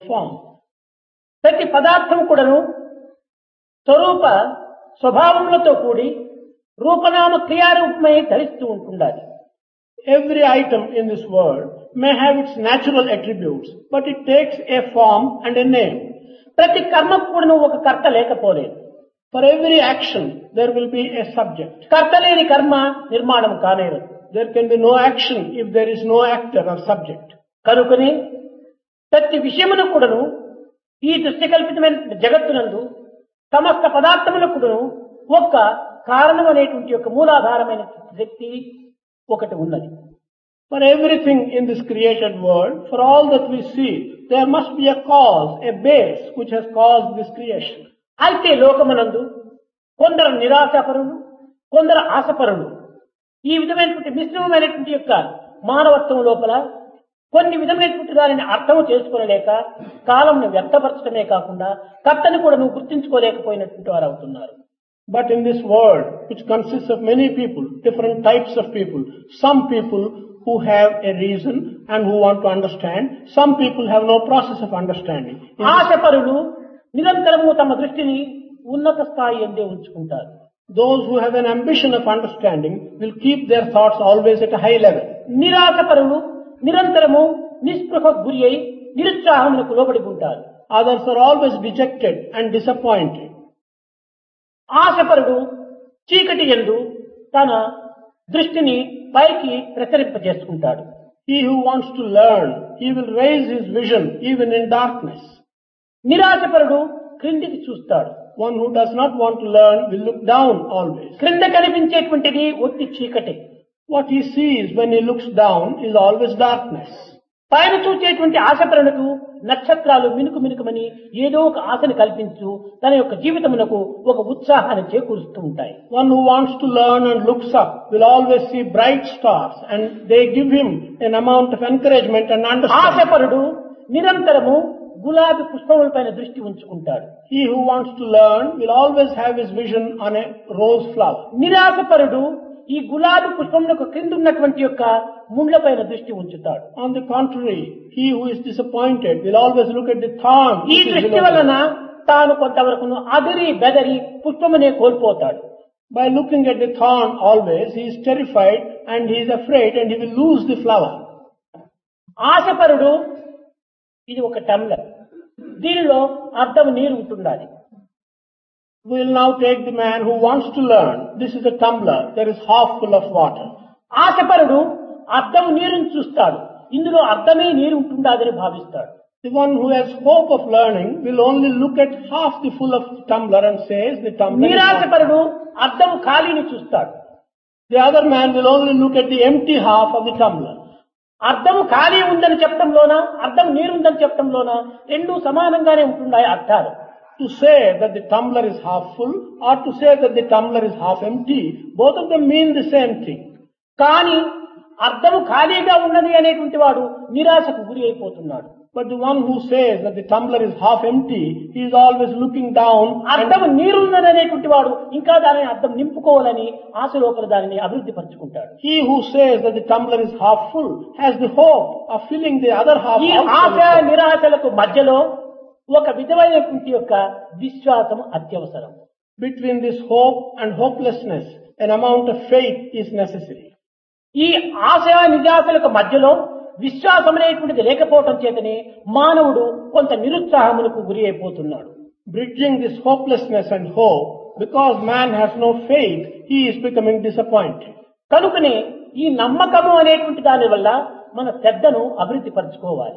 form. ప్రతి పదార్థం కూడాను స్వరూప స్వభావములతో కూడి రూపనామ క్రియారూపమై ధరిస్తూ ఉంటుండాలి. Every item in this world may have its natural attributes, but it takes a form and a name. ప్రతి కర్మకు కూడాను ఒక కర్త లేకపోలేదు. For every action, there will be a subject. కర్త లేని కర్మ నిర్మాణం కానేరదు. There can be no action if there is no actor or subject. కనుకనే ప్రతి విషయమును కూడాను ఈ దృశ్యకల్పితమైన జగత్తునందు సమస్త పదార్థములకు కూడాను ఒక్క కారణం అనేటువంటి యొక్క మూలాధారమైన శక్తి ఒకటి ఉన్నది. For everything in this created world, for all that we see, there must be a cause, a base which has caused this creation. అయితే లోకమునందు కొందరు నిరాశపరులు, కొందరు ఆశపరులు, ఈ విధమైనటువంటి మిశ్రమమైనటువంటి యొక్క మానవత్వం లోపల కొన్ని విధమైనటువంటి దానిని అర్థం చేసుకోలేక కాలంను వ్యర్థపరచడమే కాకుండా కర్తను కూడా నువ్వు గుర్తించుకోలేకపోయినటువంటి వారు అవుతున్నారు. But in this world, which consists of many people, different types of people, some people who have a reason and who want to understand, some people have no process of understanding. ఆశపరులు నిరంతరము తమ దృష్టిని ఉన్నత స్థాయి ఎందే ఉంచుకుంటారు. Those who have an ambition of understanding will keep their thoughts always at a high level. నిరాశపరులు నిరంతరము నిస్పృహకు గురి అయి నిరుత్సాహములకు లోబడి ఉంటారు. Others are always dejected and disappointed. ఆశపరుడు చీకటి యందు తన దృష్టిని పైకి ప్రసరింపజేసుకుంటాడు. He who wants to learn, he will raise his vision even in darkness. నిరాశపరుడు క్రిందికి చూస్తాడు. One who does not want to learn will look down always. క్రింద కనిపించేటువంటిది ఒట్టి చీకటి. What he sees when he looks down is always darkness. పైన చూచేటువంటి ఆశపరులకు నక్షత్రాలు మినుకు మినుకుమని ఏదో ఒక ఆశని కల్పించు తన యొక్క జీవితమునకు ఒక ఉత్సాహాన్ని చేకూరుస్తూ ఉంటాయి. One who wants to learn and looks up will always see bright stars, and they give him an amount of encouragement and understanding. ఆశపరుడు నిరంతరము గులాబీ పుష్పములపైన దృష్టి ఉంచుకుంటాడు. He who wants to learn will always have his vision on a rose flower. నిరాశపరుడు ఈ గులాబీ పుష్పములకు క్రింద ఉన్నటువంటి యొక్క ముండ్లపైన దృష్టి ఉంచుతాడు. On the contrary, he who is disappointed will always look at the thorn. ఈ దృష్టి వలన తాను కొంతవరకు అదిరి బెదరి పుష్పమునే కోల్పోతాడు. By looking at the thorn always, he is terrified and he is afraid and he will lose the flower. ఆశపరుడు ఇది ఒక tumbler, దీనిలో అర్ధం నీరు ఉంటుండాలి. We will now take the man who wants to learn. This is a tumbler. There is half full of water. ఆశపరుడు అర్ధం నీరుని చూస్తాడు, ఇందులో అర్ధమే నీరు ఉంటుందని భావిస్తాడు. The one who has hope of learning will only look at half the full of tumbler and says the tumbler is water. నిరాశపరుడు అర్ధం ఖాళీని చూస్తాడు. The other man will only look at the empty half of the tumbler. అర్ధం ఖాళీ ఉందని చెప్పడంలోనా అర్ధం నీరు ఉందని చెప్పడంలోనా రెండు సమానంగానే ఉంటున్నాయి అర్థాలు. To say that the tumbler is half full or to say that the tumbler is half empty, both of them mean the same thing. కానీ అర్ధము ఖాళీగా ఉన్నది అనేటువంటి వాడు నిరాశకు గురి అయిపోతున్నాడు. But the one who says that the tumbler is half empty, he is always looking down. అర్ధము నీరున్నది అనేటువంటి వాడు ఇంకా దానిని అర్ధం నింపుకోవాలని ఆశ లోపల దానిని అభివృద్ధి పరుచుకుంటాడు. He who says that the tumbler is half full has the hope of filling the other half. ఈ ఆశ నిరాశలకు మధ్యలో ఒక విధమైనటువంటి యొక్క విశ్వాసం అత్యవసరం. Between this hope and hopelessness, an amount of faith is necessary. ఈ ఆశ నిరాశలకు మధ్యలో విశ్వాసం అనేటువంటిది లేకపోవటం చేతనే మానవుడు కొంత నిరుత్సాహమునకు గురి అయిపోతున్నాడు. Bridging this hopelessness and hope, because man has no faith, he is becoming disappointed. కనుకనే ఈ నమ్మకము అనేటువంటి దాని వల్ల మన శ్రద్ధను అభివృద్ధి పరచుకోవాలి.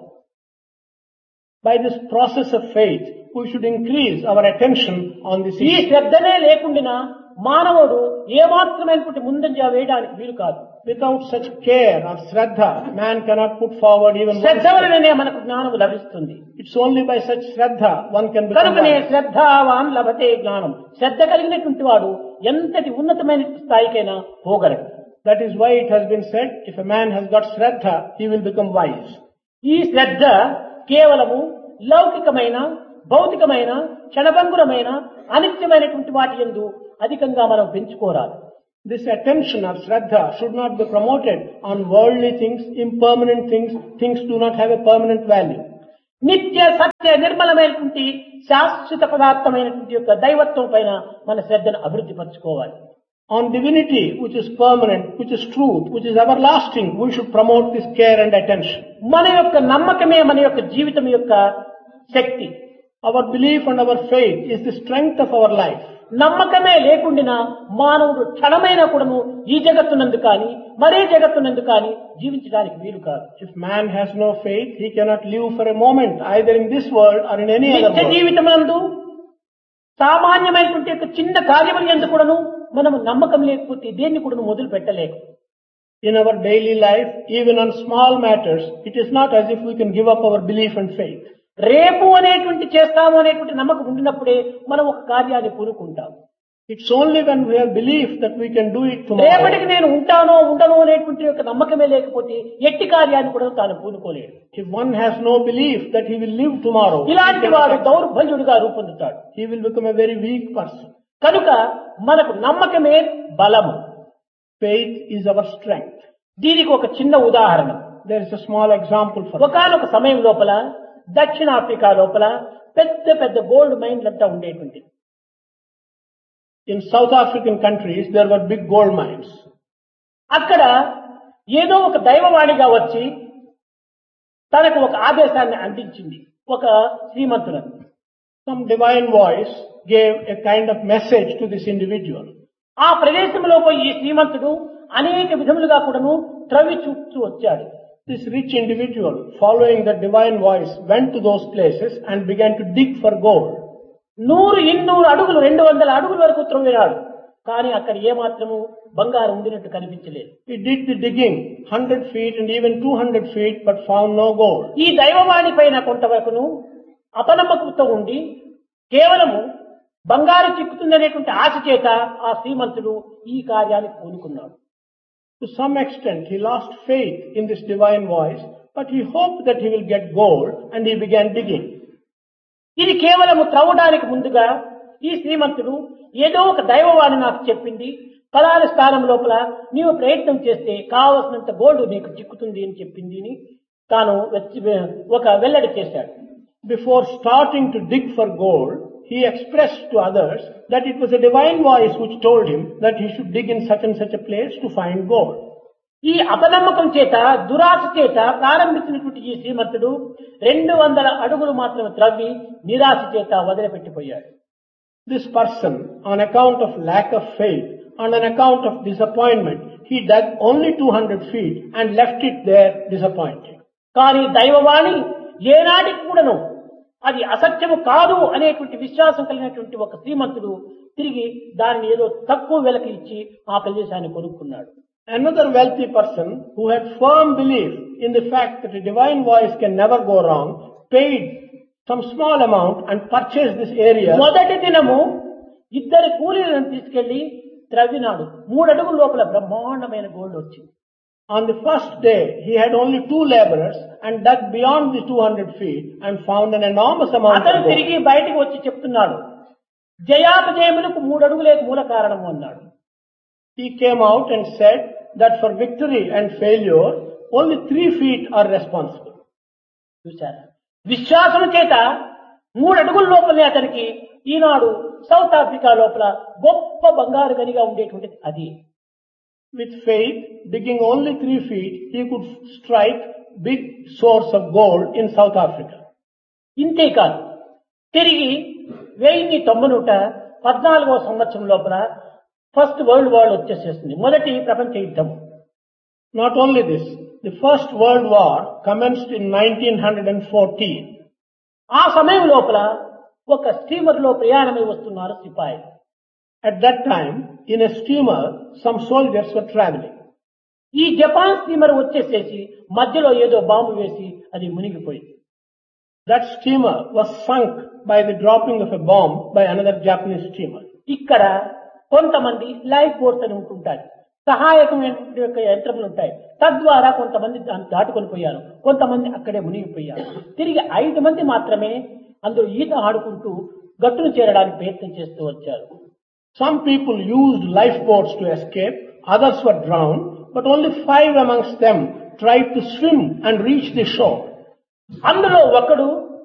By this process of faith, we should increase our attention on this ఈ issue. శ్రద్ధనే లేకుండా మానవుడు ఏమాత్రమైనటువంటి ముందంజ వేయడానికి వీలు కాదు. Without such care or shraddha, man cannot put forward even one Shraddha step. వలననే మనకు జ్ఞానం లభిస్తుంది. It's only by such shraddha one can become కనుకనే wise. శ్రద్ధావాన్ లభతే జ్ఞానం. శ్రద్ధ కలిగినటువంటి వాడు ఎంతటి ఉన్నతమైన స్థాయికైనా పోగలడు. That is why it has been said, if a man has got shraddha, he will become wise. ఈ శ్రద్ధ కేవలము లౌకికమైన భౌతికమైన క్షణభంగురమైన అనిత్యమైనటువంటి వాటి యందు అధికంగా మనం పెంచుకోరాదు. This attention or shraddha should not be promoted on worldly things, impermanent things, things do not have a permanent value. నిత్య సత్య నిర్మలమైనటువంటి శాశ్వత పదార్థమైనటువంటి యొక్క దైవత్వం పైన మన శ్రద్ధను అభివృద్ధి పరచుకోవాలి. On divinity, which is permanent, which is truth, which is everlasting, we should promote this care and attention. మన యొక్క నమ్మకమే మన యొక్క జీవితం యొక్క శక్తి. Our belief and our faith is the strength of our life. నమ్మకమే లేకుండా మానవుడు క్షణమైనా కూడాను ఈ జగత్తునందు కానీ మరే జగత్తునందు కానీ జీవించడానికి వీలు కాదు. If man has no faith, he cannot live for a moment, either in this world or in any other నిత్య world. జీవితమునందు సామాన్యమైనటువంటి యొక్క చిన్న కార్యములు ఎందుకు కూడాను మనం నమ్మకం లేకపోతే దేన్ని కూడా మొదలు పెట్టలేము. In our daily life, even on small matters, it is not as if we can give up our belief and faith. రేపు అనేటువంటి చేస్తాము అనేటువంటి నమ్మకం ఉండినప్పుడే మనం ఒక కార్యాన్ని పూనుకుంటాం. It's only when we have belief that we can do it tomorrow. రేపటికి నేను ఉంటానో ఉండనో అనేటువంటి యొక్క నమ్మకమే లేకపోతే ఎట్టి కార్యాన్ని కూడా తాను పూనుకోలేడు. If one has no belief that he will live tomorrow, ఇలాంటి వాడు దౌర్బల్యుడిగా రూపొందుతాడు. he will become a very weak person. కనుక మనకు నమ్మకమే బలము. Faith is our strength. దీనికి ఒక చిన్న ఉదాహరణ. There is a small example for ఒకానొక సమయం లోపల దక్షిణాఫ్రికా లోపల పెద్ద పెద్ద గోల్డ్ మైన్లంతా ఉండేటువంటి. In South African countries, there were big gold mines. అక్కడ ఏదో ఒక దైవవాణిగా వచ్చి తనకు ఒక ఆదేశాన్ని అందించింది ఒక శ్రీమంతులను. Some divine voice gave a kind of message to this individual. ఆ ప్రదేశంలో పోయి ఈ శ్రీమంతుడు అనేక విధములుగా కూడాను త్రవ్వి చూస్తూ వచ్చాడు. This rich individual, following the divine voice, went to those places and began to dig for gold. 100 అడుగులు 200 అడుగుల వరకు త్రవ్వినాడు. కానీ అక్కడ ఏమాత్రము బంగారం ఉండినట్టు కనిపించలేదు. He did the digging 100 feet and even 200 feet, but found no gold. ఈ దైవవాణి పైన కొంతవరకును అపనమ్మకంతో ఉండి కేవలము బంగారు చిక్కుతుందనేటువంటి ఆశ చేత ఆ శ్రీమంతుడు ఈ కార్యానికి పూనుకున్నాడు. To some extent, he lost faith in this divine voice, but he hoped that he will get gold, and he began digging. ఇది కేవలము త్రవ్వడానికి ముందుగా ఈ శ్రీమంతుడు ఏదో ఒక దైవవాణి నాకు చెప్పింది, ఫలానా స్థానం లోపల నీవు ప్రయత్నం చేస్తే కావలసినంత గోల్డ్ నీకు చిక్కుతుంది అని చెప్పింది అని తాను ఒక వెల్లడి చేశాడు. Before starting to dig for gold, he expressed to others that it was a divine voice which told him that he should dig in such and such a place to find gold. ఈ అపనమ్మకం చేత దురాశ చేత ప్రారంభించినటువంటి ఈ శ్రీమంతుడు 200 అడుగులు మాత్రం త్రవ్వి నిరాశ చేత వదిలిపెట్టిపోయాడు. This person, on account of lack of faith, on an account of disappointment, he dug only 200 feet and left it there disappointed. కానీ దైవవాణి ఏనాటికి కూడాను అది అసత్యము కాదు అనేటువంటి విశ్వాసం కలిగినటువంటి ఒక శ్రీమంతుడు తిరిగి దానిని ఏదో తక్కువ వెలకి ఇచ్చి ఆ ప్రదేశాన్ని కొనుక్కున్నాడు. Another wealthy person who had firm belief in the fact that a divine voice can never go wrong, paid some small amount and purchased this area. మొదటి దినము 2 కూలీలను తీసుకెళ్లి త్రవ్వినాడు. 3 అడుగుల లోపల బ్రహ్మాండమైన గోల్డ్ వచ్చింది. On the first day, he had only 2 laborers and dug beyond the 200 feet and found an enormous amount of అతను gold. తిరిగి బయటకు వచ్చి చెప్తున్నాడు, జయాపజయములకు 3 అడుగులే మూల కారణము అన్నాడు. He came out and said that for victory and failure, only 3 feet are responsible. చూశారా, విశ్వాసం చేత 3 అడుగుల లోపలనే అతనికి ఈనాడు సౌత్ ఆఫ్రికా లోపల గొప్ప బంగారు గనిగా ఉండేటువంటిది అది. With faith, digging only 3 feet, he could strike big source of gold in South Africa. ఇంతేకాదు, తిరిగి 1914వ సంవత్సరం లోపల ఫస్ట్ వరల్డ్ వార్ వచ్చేసేస్తుంది, మొదటి ప్రపంచ యుద్ధం. Not only this, the First World War commenced in 1914. ఆ సమయం లోపల ఒక స్టీమర్ లో ప్రయాణమై వస్తున్నారు సిపాయిలు. At that time, in a steamer, some soldiers were traveling. ఈ జపాన్ స్టీమర్ వచ్చేసేసి మధ్యలో ఏదో బాంబు వేసి అది మునిగిపోయింది. That steamer was sunk by the dropping of a bomb by another Japanese steamer. ఇక్కడ కొంతమంది లైఫ్ బోట్స్ అని ఉంటుంటాయి, సహాయకమైన యంత్రములు ఉంటాయి. తద్వారా కొంతమంది దాన్ని దాటుకొని పోయారు, కొంతమంది అక్కడే మునిగిపోయారు. తిరిగి 5 మంది మాత్రమే అందులో ఈత ఆడుకుంటూ గట్టును చేరడానికి ప్రయత్నం చేస్తూ వచ్చారు. Some people used lifeboats to escape, others were drowned, but only 5 amongst them tried to swim and reach the shore. అందులో ఒకడు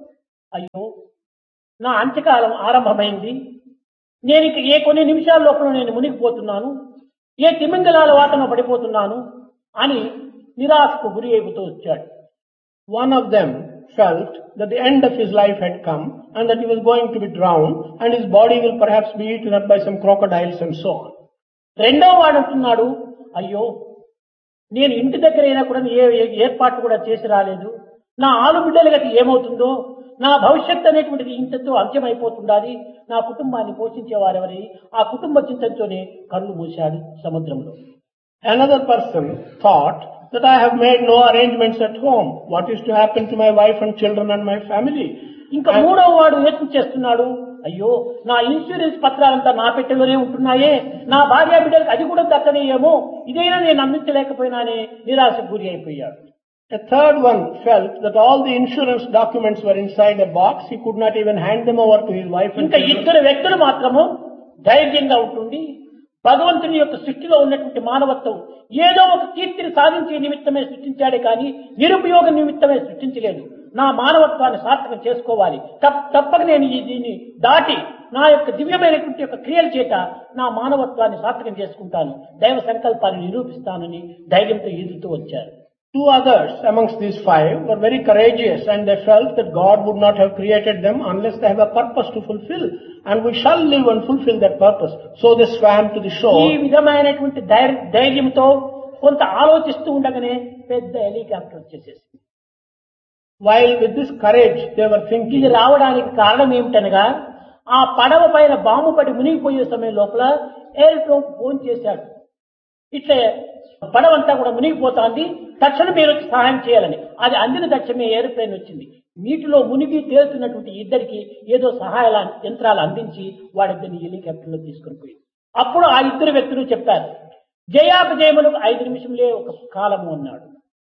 అయ్యో, నా అంత్యకాలం ఆరంభమైంది. నేను ఇక ఏ కొన్ని నిమిషాల లోపల నేను మునిగిపోతున్నాను, ఏ తిమింగలాల వాటన పడిపోతున్నాను అని నిరాశకు గురి అయిపోతూ వచ్చాడు. One of them felt that the end of his life had come and that he was going to be drowned and his body will perhaps be eaten up by some crocodiles and so on. రెండో వాడు అంటున్నాడు, అయ్యో, నేను ఇంటి దగ్గర అయినా కూడా ఏర్పాటు కూడా చేసి రాలేదు. నా ఆలుబిడ్డల గతి ఏమవుతుందో, నా భవిష్యత్తు అనేటువంటిది ఇంతతో అంత్యమైపోతుండాలి. నా కుటుంబాన్ని పోషించేవారెవరి, ఆ కుటుంబ చింతనతోనే కళ్ళు మూశాడు సముద్రంలో. Another person thought that I have made no arrangements at home. What is to happen to my wife and children and my family? ఇంకా మూడో వాడు యోచన చేస్తున్నాడు, అయ్యో, నా ఇన్సూరెన్స్ పత్రాలంతా నా పెట్టెలోనే ఉంటున్నాయే, నా భార్య బిడ్డలకు అది కూడా దక్కనేయేమో, ఇదైనా నేను అందించలేకపోయినానే నిరాశకు గురి అయిపోయాడు. A third one felt that all the insurance documents were inside a box. He could not even hand them over to his wife and ఇంకా children. ఇద్దరు వ్యక్తులు మాత్రము ధైర్యంగా ఉంటుంది. భగవంతుని యొక్క సృష్టిలో ఉన్నటువంటి మానవత్వం ఏదో ఒక కీర్తిని సాధించే నిమిత్తమే సృష్టించాడే కానీ నిరుపయోగ నిమిత్తమే సృష్టించలేదు. నా మానవత్వాన్ని సార్థకం చేసుకోవాలి, తప్పక నేను దీన్ని దాటి నా యొక్క దివ్యమైనటువంటి యొక్క క్రియల చేత నా మానవత్వాన్ని సార్థకం చేసుకుంటాను, దైవ సంకల్పాన్ని నిరూపిస్తానని ధైర్యంతో ఈదుతూ వచ్చారు. Two others amongst these five were very courageous and they felt that God would not have created them unless they have a purpose to fulfill and we shall live and fulfill that purpose. So they swam to the shore. ఈ విధమైనటువంటి ధైర్యంతో కొంత ఆలోచిస్తూ ఉండగానే పెద్ద helicopter వచ్చేసేసి, While with this courage they were thinking, ఇది రావడానికి కారణం ఏమిటనగా ఆ పడవ పైన బాంబు పడి మునిగిపోయే సమయం లోపల ఎయిర్‌ఫోన్ ఫోన్ చేశాడు. ఇట్లే పడవంతా కూడా మునిగిపోతాంది, తక్షణం మీరు వచ్చి సహాయం చేయాలని. అది అందిన తక్షణమే ఏరోప్లేన్ వచ్చింది. నీటిలో మునిగి తేలుతున్నటువంటి ఇద్దరికి ఏదో సహాయ యంత్రాలు అందించి వాడిద్దరిని హెలికాప్టర్లో తీసుకుని పోయింది. అప్పుడు ఆ ఇద్దరు వ్యక్తులు చెప్పారు, జయాపజయములకు 5 నిమిషములే ఒక కాలము అన్నాడు.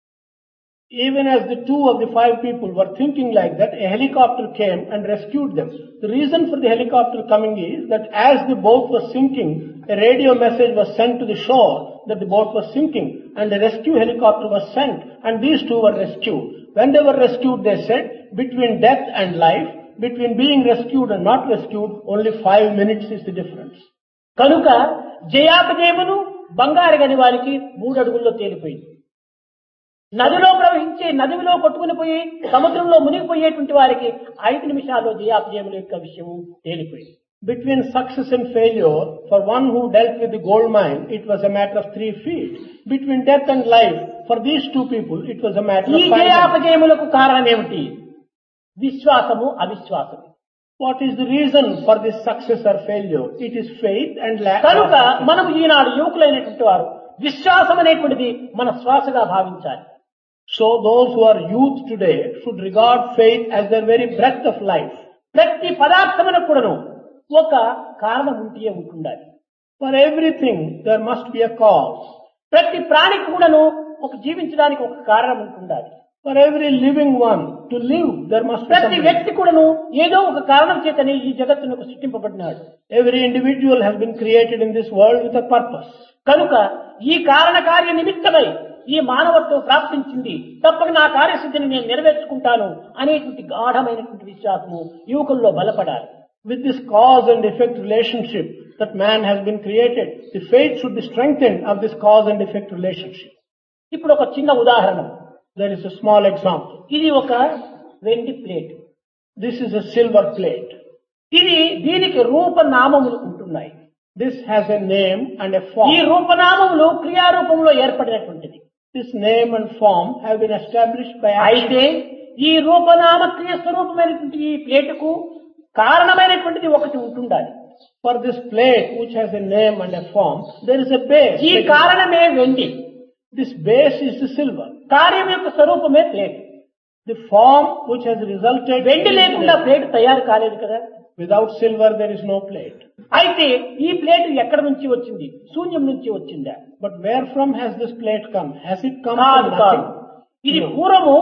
even as the two of the five people were thinking like that, a helicopter came and rescued them. The reason for the helicopter coming is that as the boat was sinking, a radio message was sent to the shore that the boat was sinking and a rescue helicopter was sent and these two were rescued. When they were rescued, they said, between death and life, between being rescued and not rescued, only 5 minutes is the difference. కనుక జయాపజయమును బంగారు గని వారికి 3 అడుగుల్లో తేలిపోయింది. నదిలో ప్రవహించే నదిలో కొట్టుకుని పోయి సముద్రంలో మునిగిపోయేటువంటి వారికి 5 నిమిషాల్లో జయాపజయముల యొక్క విషయము తేలిపోయింది. Between success and failure, for one who dealt with the gold mine, it was a matter of 3 feet. Between death and life, for these two people, it was a matter of 5 ఈ minutes. జయాపజయములకు కారణం ఏమిటి? విశ్వాసము, అవిశ్వాసము. What is the reason for this success or failure? It is faith and lack. కనుక మనం ఈనాడు యువకులైనటువంటి వారు విశ్వాసం అనేటువంటిది మన శ్వాసగా భావించాలి. So those who are youth today should regard faith as their very breath of life. ప్రతి పదార్థమునకు కూడాను ఒక కారణం ఉంటే ఉంటుండాలి. For everything there must be a cause. ప్రతి ప్రాణికి కూడాను ఒక జీవించడానికి ఒక కారణం ఉంటుండాలి. For every living one to live there must be ప్రతి something. వ్యక్తి కూడాను ఏదో ఒక కారణం చేతనే ఈ జగత్తునకు సృష్టింపబడినాడు. Every individual has been created in this world with a purpose. కనుక ఈ కారణ కార్య నిమిత్తమై ఈ మానవత్వం ప్రాప్తించింది, తప్పక నా కార్యసిద్ధిని నేను నెరవేర్చుకుంటాను అనేటువంటి గాఢమైనటువంటి విశ్వాసము యువకుల్లో బలపడాలి. With this cause and effect relationship that man has been created, the faith should be strengthened of this cause and effect relationship. ఇప్పుడు ఒక చిన్న ఉదాహరణ. There is a small example. ఇది ఒక వెండి plate. This is a silver plate. దీనికి రూపనామములు ఉంటున్నాయి. This has a name and a ఈ form. రూపనామములు క్రియారూపంలో ఏర్పడినటువంటిది. This name and form have been established by action. అయితే ఈ రూపనామ క్రియ స్వరూపమైనటువంటి ఈ ప్లేటుకు కారణమైనటువంటిది ఒకటి ఉంటుండాలి. For this plate which has a name and a form, there is a base. ఈ కారణమే వెండి. This base is the silver. కార్యం యొక్క స్వరూపమే plate. The form which has resulted. వెండి లేకుండా ప్లేట్ తయారు కాలేదు కదా. Without silver there is no plate. అయితే ఈ ప్లేట్ ఎక్కడి నుంచి వచ్చింది? శూన్యం నుంచి వచ్చిందా? But where from has this plate come? Has it come కాదు from కాదు. nothing? ఇది పూర్వము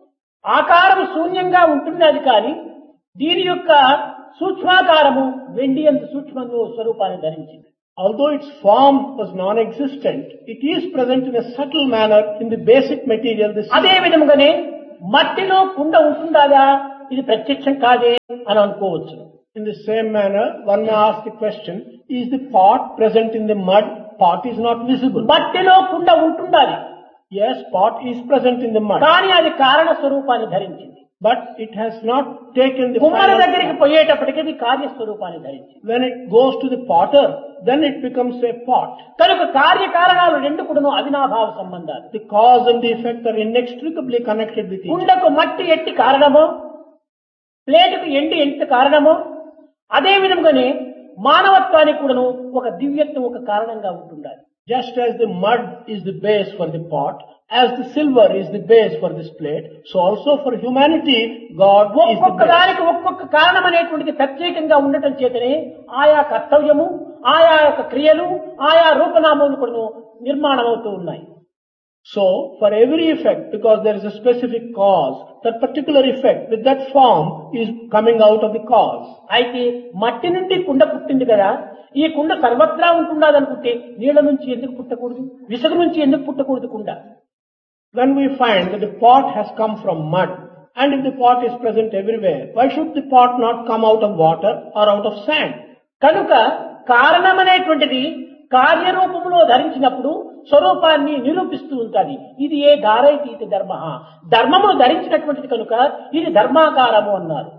ఆకారము శూన్యంగా ఉంటున్నది కానీ దీని యొక్క సూక్ష్మాకారము వెండి అంత సూక్ష్మంలో స్వరూపాన్ని ధరించింది. Although its form was non-existent, it is present in a subtle manner in the basic material. This అదే విధముగానే మట్టిలో కుండ ఉంటుందా? ఇది ప్రత్యక్షం కాదే అని అనుకోవచ్చు. In the same manner, one may ask the question, is the pot present in the mud? Pot is not visible. మట్టిలో కుండ ఉంటుండాలి, Yes, pot is present in the mud, కానీ అది కారణ స్వరూపాన్ని ధరించింది. but it has not taken the కుమ్మరి final దగ్గరికి form. పోయేటప్పటికి అది కార్యస్వరూపాన్ని ధరించింది. When it goes to the potter, then it becomes a pot. కనుక కార్యకారణాలు రెండు కూడాను అవినాభావ సంబంధాలు. The cause and the effect are inextricably connected with each other. కుండకు మట్టి ఎట్టి కారణమో, ప్లేటుకు ఎండి ఎంత కారణమో, అదే విధంగానే మానవత్వానికి కూడాను ఒక దివ్యత్వం ఒక కారణంగా ఉంటుండాలి. Just as the mud is the base for the pot, as the silver is the base for this plate, so also for humanity, God is the ఒక్కొక్క base. దానికి ఒక్కొక్క కారణం అనేటువంటిది ప్రత్యేకంగా ఉండటం చేతనే ఆయా కర్తవ్యము, ఆయా యొక్క క్రియలు, ఆయా రూపనామములు కూడా నిర్మాణం అవుతూ ఉన్నాయి. So, for every effect, because there is a specific cause, that particular effect with that form is coming out of the cause. అయితే మట్టి నుండి కుండ పుట్టింది కదా, ఈ కుండ సర్వత్రా ఉంటుండదనుకుంటే నీళ్ల నుంచి ఎందుకు పుట్టకూడదు, విసుగు నుంచి ఎందుకు పుట్టకూడదు కుండ? When we find that the pot has come from mud, and if the pot is present everywhere, why should the pot not come out of water or out of sand? కనుక కారణమనేటువంటిది కార్యరూపంలో ధరించినప్పుడు స్వరూపాన్ని నిరూపిస్తూ ఉంటుంది. ఇది ఏ ధారయతీతి ధర్మ, ధర్మమును ధరించినటువంటిది కనుక ఇది ధర్మాకారము అన్నారు.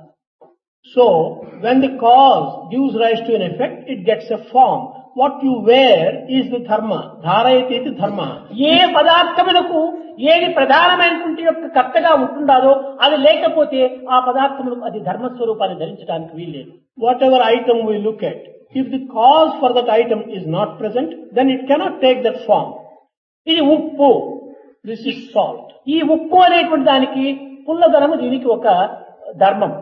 So, when the cause gives rise to an effect, it gets a form. What you wear is the dharma. Dharayati iti dharma. ఏ పదార్థములకు ఏది ప్రధానమైనటువంటి యొక్క కర్తగా ఉంటుండాలో అది లేకపోతే ఆ పదార్థములకు అది ధర్మస్వరూపాన్ని ధరించడానికి వీల్లేదు. Whatever item we look at, if the cause for that item is not present, then it cannot take that form. ఇది ఉప్పు, This is salt. ఈ ఉప్పు అనేటువంటి దానికి పుల్లదనము దీనికి ఒక ధర్మం.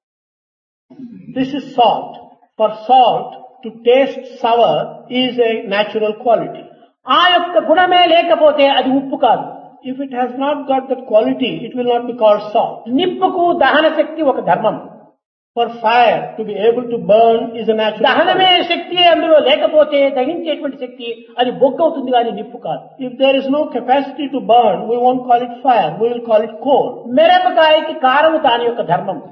This is salt. For salt to taste sour is a natural quality. ఆ యొక్క గుణమే లేకపోతే అది ఉప్పు కాదు. If it has not got that quality, it will not be called salt. నిప్పుకు దహన శక్తి ఒక ధర్మం. For fire to be able to burn is a natural దహనమే quality. శక్తి అందులో లేకపోతే దహించేటువంటి శక్తి అది బొగ్గు అవుతుంది కానీ నిప్పు కాదు. If there is no capacity to burn, we won't call it fire, we will call it coal. మిరపకాయకి కారము దాని యొక్క ధర్మం.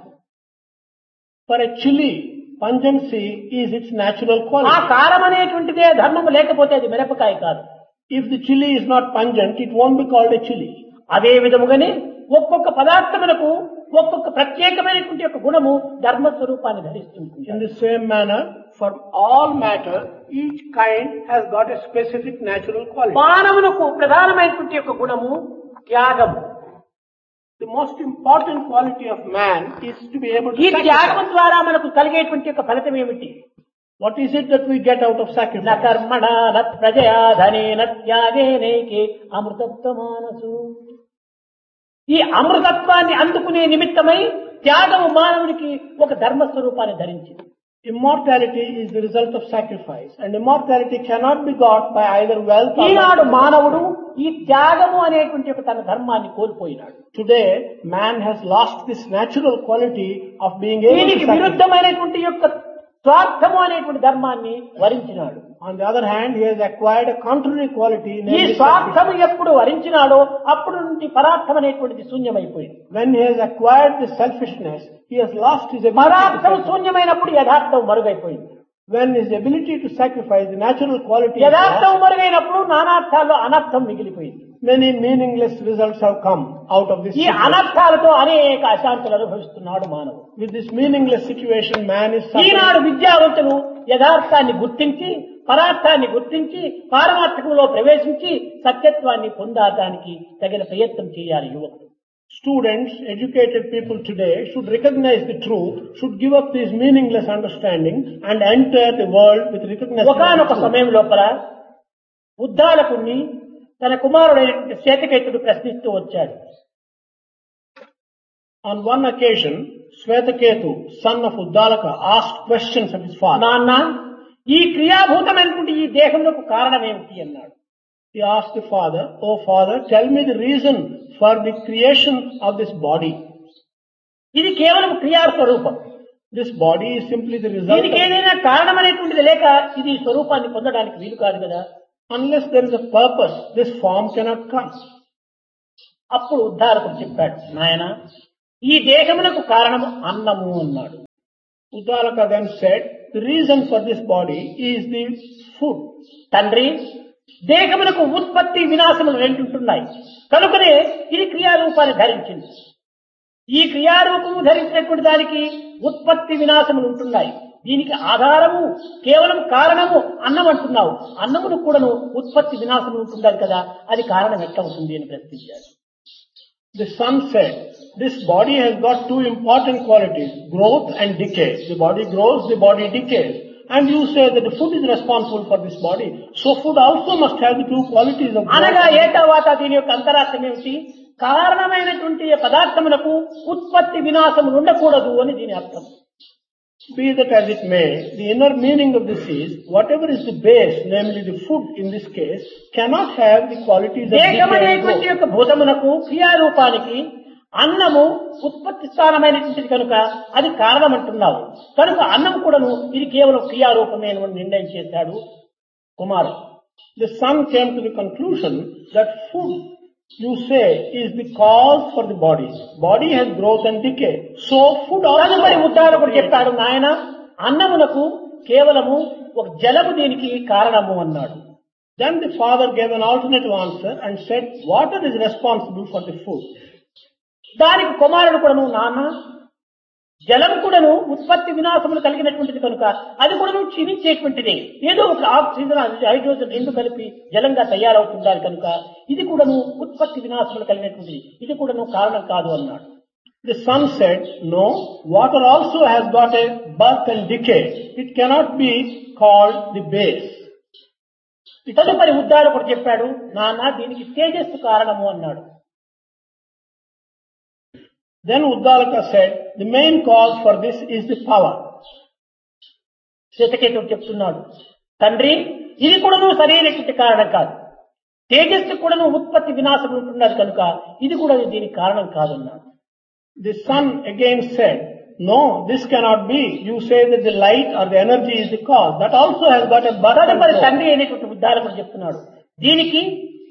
For a chili, pungency is its natural ఆ quality. కారం అనేటువంటిదే ధర్మము లేకపోతే అది మిరపకాయ కాదు. If the chili is not pungent, it won't be called a chili. అదే విధముగానే ఒక్కొక్క పదార్థములకు ఒక్కొక్క ప్రత్యేకమైనటువంటి యొక్క గుణము ధర్మస్వరూపాన్ని ధరిస్తుంది. In the same manner, for all matter, each kind has got a specific natural quality. మానవులకు ప్రధానమైనటువంటి యొక్క గుణము త్యాగము. The most important quality of man is to be able to ఈ త్యాగం sacrifice. ద్వారా మనకు కలిగేటువంటి యొక్క ఫలితం ఏమిటి? What is it that we get out of న sacrifice? కర్మణ న ప్రజయా ధనేన త్యాగేనైకే అమృతత్వమానసు. ఈ అమృతత్వాన్ని అందుకునే నిమిత్తమై త్యాగము మానవునికి ఒక ధర్మస్వరూపాన్ని ధరించింది. Immortality is the result of sacrifice, and immortality cannot be got by either wealth or Eenadu wealth. మానవుడు ఈ త్యాగము అనేటువంటి ఒక తన ధర్మాన్ని కోల్పోయినాడు. Today, man has lost this natural quality of being able దీనికి to sacrifice. విరుద్ధమైనటువంటి యొక్క స్వార్థము అనేటువంటి ధర్మాన్ని వరించినాడు. On the other hand, he has acquired a contrary quality, ఈ namely స్వార్థము sacrifice. ఎప్పుడు వరించినాడో అప్పుడు నుండి పరార్థం అనేటువంటిది శూన్యమైపోయింది. When he has acquired this selfishness, he has lost his ability to పరార్థం sacrifice. శూన్యమైనప్పుడు యథార్థం మరుగైపోయింది. When his ability to sacrifice the natural quality is యథార్థం lost, మరుగైనప్పుడు నానార్థాల్లో అనర్థం మిగిలిపోయింది. many meaningless results have come out of this ఈ situation. అనర్థాలతో అనేక అశాంతులు అనుభవిస్తున్నాడు మానవుడు. With this meaningless situation, man is suffering. ఈనాడు విద్యావంతులు యథార్థాన్ని గుర్తించి పరార్థాన్ని గుర్తించి పారమార్థకంలో ప్రవేశించి సత్యత్వాన్ని పొందడానికి తగిన ప్రయత్నం చేయాలి యువకుడు. Students, educated people today should recognize the truth, should give up this meaningless understanding and enter the world with recognition of ఒకానొక the truth. సమయం లోపల ఉద్దాలకుణ్ణి తన కుమారుడైనటువంటి శ్వేతకేతుడు ప్రశ్నిస్తూ వచ్చాడు. On one occasion, Swetaketu, son of Uddalaka, asked questions of his father. నాన్న, ఈ క్రియాభూతమైనటువంటి ఈ దేహంలో కారణం ఏమిటి అన్నాడు. He asked the father, "Oh father, tell me the reason for the creation of this body. ఇది కేవలం క్రియాస్వరూపం. This body is simply the result దీనికి of... ఏదైనా కారణం అనేటువంటిది లేక ఇది ఈ స్వరూపాన్ని పొందడానికి వీలు కాదు కదా." Unless there is a purpose, this form cannot come. అప్పుడు ఉద్ధారకుడు చెప్పాడు, నాయన ఈ దేహమునకు కారణము అన్నము అన్నాడు. Uddalaka then said, the reason for this body is the food. తండ్రి, దేహమునకు ఉత్పత్తి వినాశములు రెండుంటున్నాయి కనుకనే ఇది క్రియారూపాన్ని ధరించింది. ఈ క్రియారూపము ధరించినటువంటి దానికి ఉత్పత్తి వినాశములు ఉంటున్నాయి. దీనికి ఆధారము కేవలం కారణము అన్నం అంటున్నావు. అన్నమును కూడాను ఉత్పత్తి వినాశములు ఉంటున్నారు కదా, అది కారణం ఎట్లా అవుతుంది అని ప్రశ్నించారు. The son said, this body has got two important qualities, growth and decay. The body grows, the body decays. And you say that the food is responsible for this body. So food also must have the two qualities of growth. అనగా ఏ తర్వాత దీని యొక్క అంతరార్థం ఏమిటి? కారణమైనటువంటి పదార్థములకు ఉత్పత్తి వినాశములు ఉండకూడదు అని దీని అర్థం. Be that as it may, the inner meaning of this is, whatever is the base, namely the food in this case, cannot have the qualities of decay and దేహమనేటువంటి growth. యొక్క భూతమునకు క్రియారూపానికి అన్నము ఉత్పత్తి స్థానమైనటువంటిది కనుక అది కారణం అంటున్నావు. కనుక అన్నం కూడాను ఇది కేవలం క్రియారూపమే అని నిర్ణయం చేశాడు కుమారుడు. The son came to the conclusion that food, you say, is the cause for the body. Body has growth and decay. So food also. తదుపరి ఉదాహరణకు చెప్పాడు, నాయన అన్నమునకు కేవలము ఒక జలము దీనికి కారణము అన్నాడు. Then the father gave an alternative answer and said, water is responsible for the food. దానికి కుమారుడు కూడాను, నాన్న జలం కూడాను ఉత్పత్తి వినాశములు కలిగినటువంటిది కనుక అది కూడాను క్షీణించేటువంటిది. ఏదో ఒక ఆక్సిజన్ హైడ్రోజన్ రెండు కలిపి జలంగా తయారవుతుంటారు కనుక ఇది కూడాను ఉత్పత్తి వినాశములు కలిగినటువంటిది, ఇది కూడాను కారణం కాదు అన్నాడు. The son said, no, water also has got a birth and decay. It cannot be called the base. తదుపరి ఉద్దారకుడు చెప్పాడు, నాన్న దీనికి తేజస్సు కారణము అన్నాడు. Then Uddalaka said, the main cause for this is the power. శ్వేతకేతుడు చెప్తున్నాడు, తండ్రి ఇది కూడాను సరైనటువంటి కారణం కాదు. తేజస్సు కూడాను ఉత్పత్తి వినాశం ఉంటున్నది కనుక ఇది కూడా దీనికి కారణం కాదన్నాడు. The son again said, no, this cannot be. You say that the light or the energy is the cause. That also has got a birth and తదుపరి growth. తండ్రి అయినటువంటి ఉద్దారకుడు చెప్తున్నాడు, దీనికి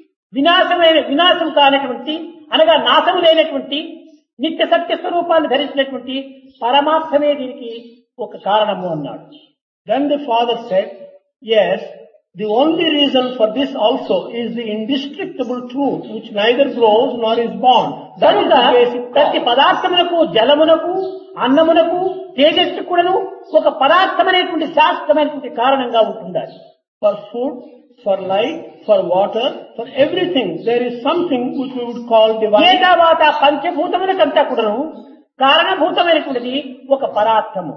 వినాశం కానటువంటి అనగా నాశము లేనటువంటి నిత్య సత్య స్వరూపాన్ని ధరించినటువంటి పరమార్థమే దీనికి ఒక కారణము అన్నాడు. Then the father said, yes, the only reason for this also is the indestructible truth which neither grows nor is born. That is కనుక the basic ప్రతి cause. పదార్థములకు జలమునకు అన్నమునకు తేజస్సు కూడాను ఒక పదార్థమైనటువంటి శాస్త్రమైనటువంటి కారణంగా ఉంటుండాలి. For food, for light, for water, for everything, there is something which we would call A divine. తర్వాత పంచభూతములకంతా కూడాను కారణభూతమైనటువంటిది ఒక పదార్థము.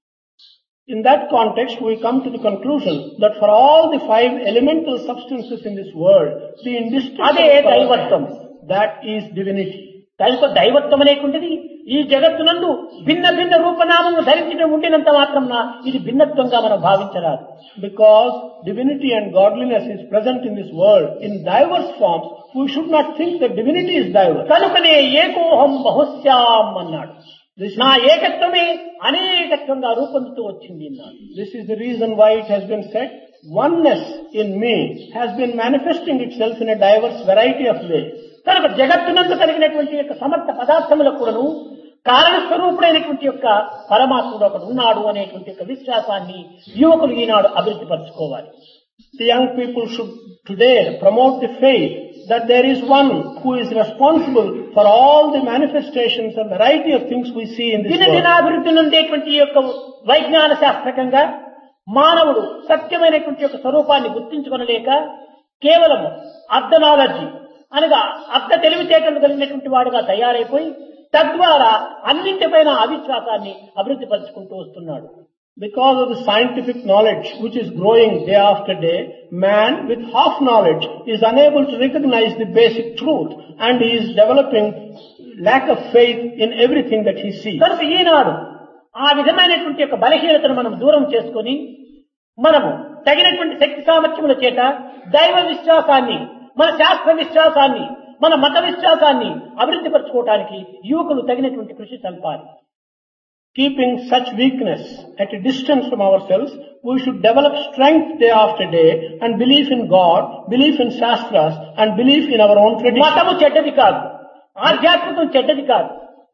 In that context, we come to the conclusion that for all the five elemental substances in this world, the అదే indestructible దైవత్వం. power, that is divinity. కనుక దైవత్వం అనేటువంటిది ఈ జగత్తునందు భిన్న భిన్న రూపనామము ధరించడం ఉండినంత మాత్రం ఇది భిన్నత్వంగా మనం భావించరాదు. Because divinity and godliness is present in this world in diverse forms, we should not think that divinity is diverse. కనుకనే ఏకోహం బహుశ్యాం అన్నాడు. నా ఏకత్వమే అనేకత్వంగా రూపొందుతూ వచ్చింది అన్నాడు. This is the reason why it has been said, oneness in me has been manifesting itself in a diverse variety of ways. కనుక జగత్తునందు కలిగినటువంటి యొక్క సమర్థ పదార్థములకు కూడాను కారణస్వరూపుడైనటువంటి యొక్క పరమాత్ముడు ఒకడు ఉన్నాడు అనేటువంటి యొక్క విశ్వాసాన్ని యువకులు ఈనాడు అభివృద్ధి పరచుకోవాలి. The young people should today promote the faith that there is one who is responsible for all the manifestations and variety of things we see in this world. దినదినాభివృద్ధి నుండేటువంటి యొక్క వైజ్ఞాన శాస్త్రకంగా మానవుడు సత్యమైనటువంటి యొక్క స్వరూపాన్ని గుర్తించుకొనలేక కేవలం అర్ధనాలజీ అనగా అర్ధ తెలివితేటలు కలిగినటువంటి వాడుగా తయారైపోయి తద్వారా అన్నింటిపైన అవిశ్వాసాన్ని అభివృద్ధి పరుచుకుంటూ వస్తున్నాడు. Because of the scientific knowledge which is growing day after day, man with half knowledge is unable to recognize the basic truth and he is developing lack of faith in everything that he sees. కనుక ఈనాడు ఆ విధమైనటువంటి యొక్క బలహీనతను మనం దూరం చేసుకొని మనము తగినటువంటి శక్తి సామర్థ్యముల చేత దైవ విశ్వాసాన్ని, మన శాస్త్ర విశ్వాసాన్ని, మన మత విశ్వాసాన్ని అభివృద్ధి పరచుకోవడానికి యువకులు తగినటువంటి కృషి సల్పాలి. Keeping such weakness at a distance from ourselves, we should develop strength day after day and belief in God, belief in Shastras and belief in our own tradition. మతము చెడ్డది కాదు, ఆధ్యాత్మికం చెడ్డది కాదు.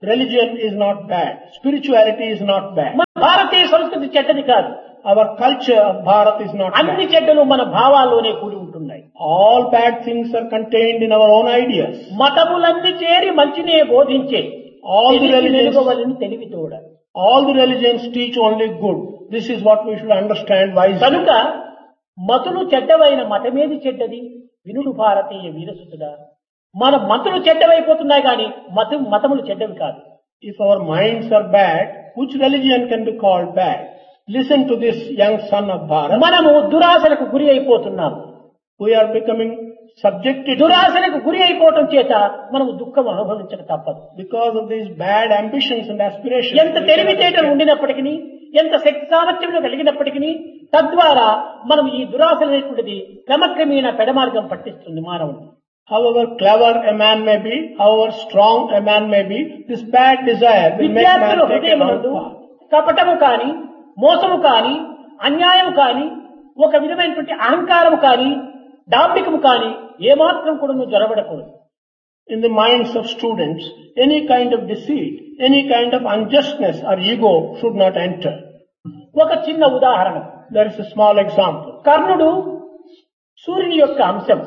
religion is not bad. Spirituality is not bad. మన భారతీయ సంస్కృతి చెడ్డది కాదు. Our culture of Bharat is not అన్ని bad. చెడ్డలు మన భావాల్లోనే కూడి ఉంటున్నాయి. All bad things are contained in our own ideas. మతములన్నీ చేరి మంచినే బోధించే All the religions, తెలివి తోడ. all the religions teach only good. This is what we should understand wisely. కనుక మతులు చెడ్డవైన మతమేది చెడ్డది? వినుడు భారతీయ వీరసుతుడా. మన మతులు చెడ్డవైపోతున్నాయి కానీ మతములు చెడ్డవి కాదు. If our minds are bad, which religion can be called bad? Listen to this young son of Bharat. మనము దురాశలకు గురి అయిపోతున్నాము. We are becoming subjected to, దురాశలకు గురి అయిపోవటం చేత మనము దుఃఖం అనుభవించక తప్పదు. because of these bad ambitions and aspirations. ఎంత తెలివితేటలు ఉండినప్పటికీ, ఎంత శక్తి సామర్థ్యములు కలిగినప్పటికీ, తద్వారా మనం ఈ దురాశ అనేటువంటిది క్రమక్రమేణా పెడమార్గం పట్టిస్తుంది మానవుడు. However clever a man may be, however strong a man may be, this bad desire will make man విద్యార్థుల take a హృదయమునందు wrong path. కపటము కాని, మోసము కాని, అన్యాయం కాని, ఒక విధమైనటువంటి అహంకారము కాని, డాంబికము కాని ఏమాత్రం కూడా నువ్వు జొరబడకూడదు. In the minds of students, any kind of deceit, any kind of unjustness or ego should not enter. ఒక చిన్న ఉదాహరణ. There is a small example. కర్ణుడు సూర్యుని యొక్క అంశం,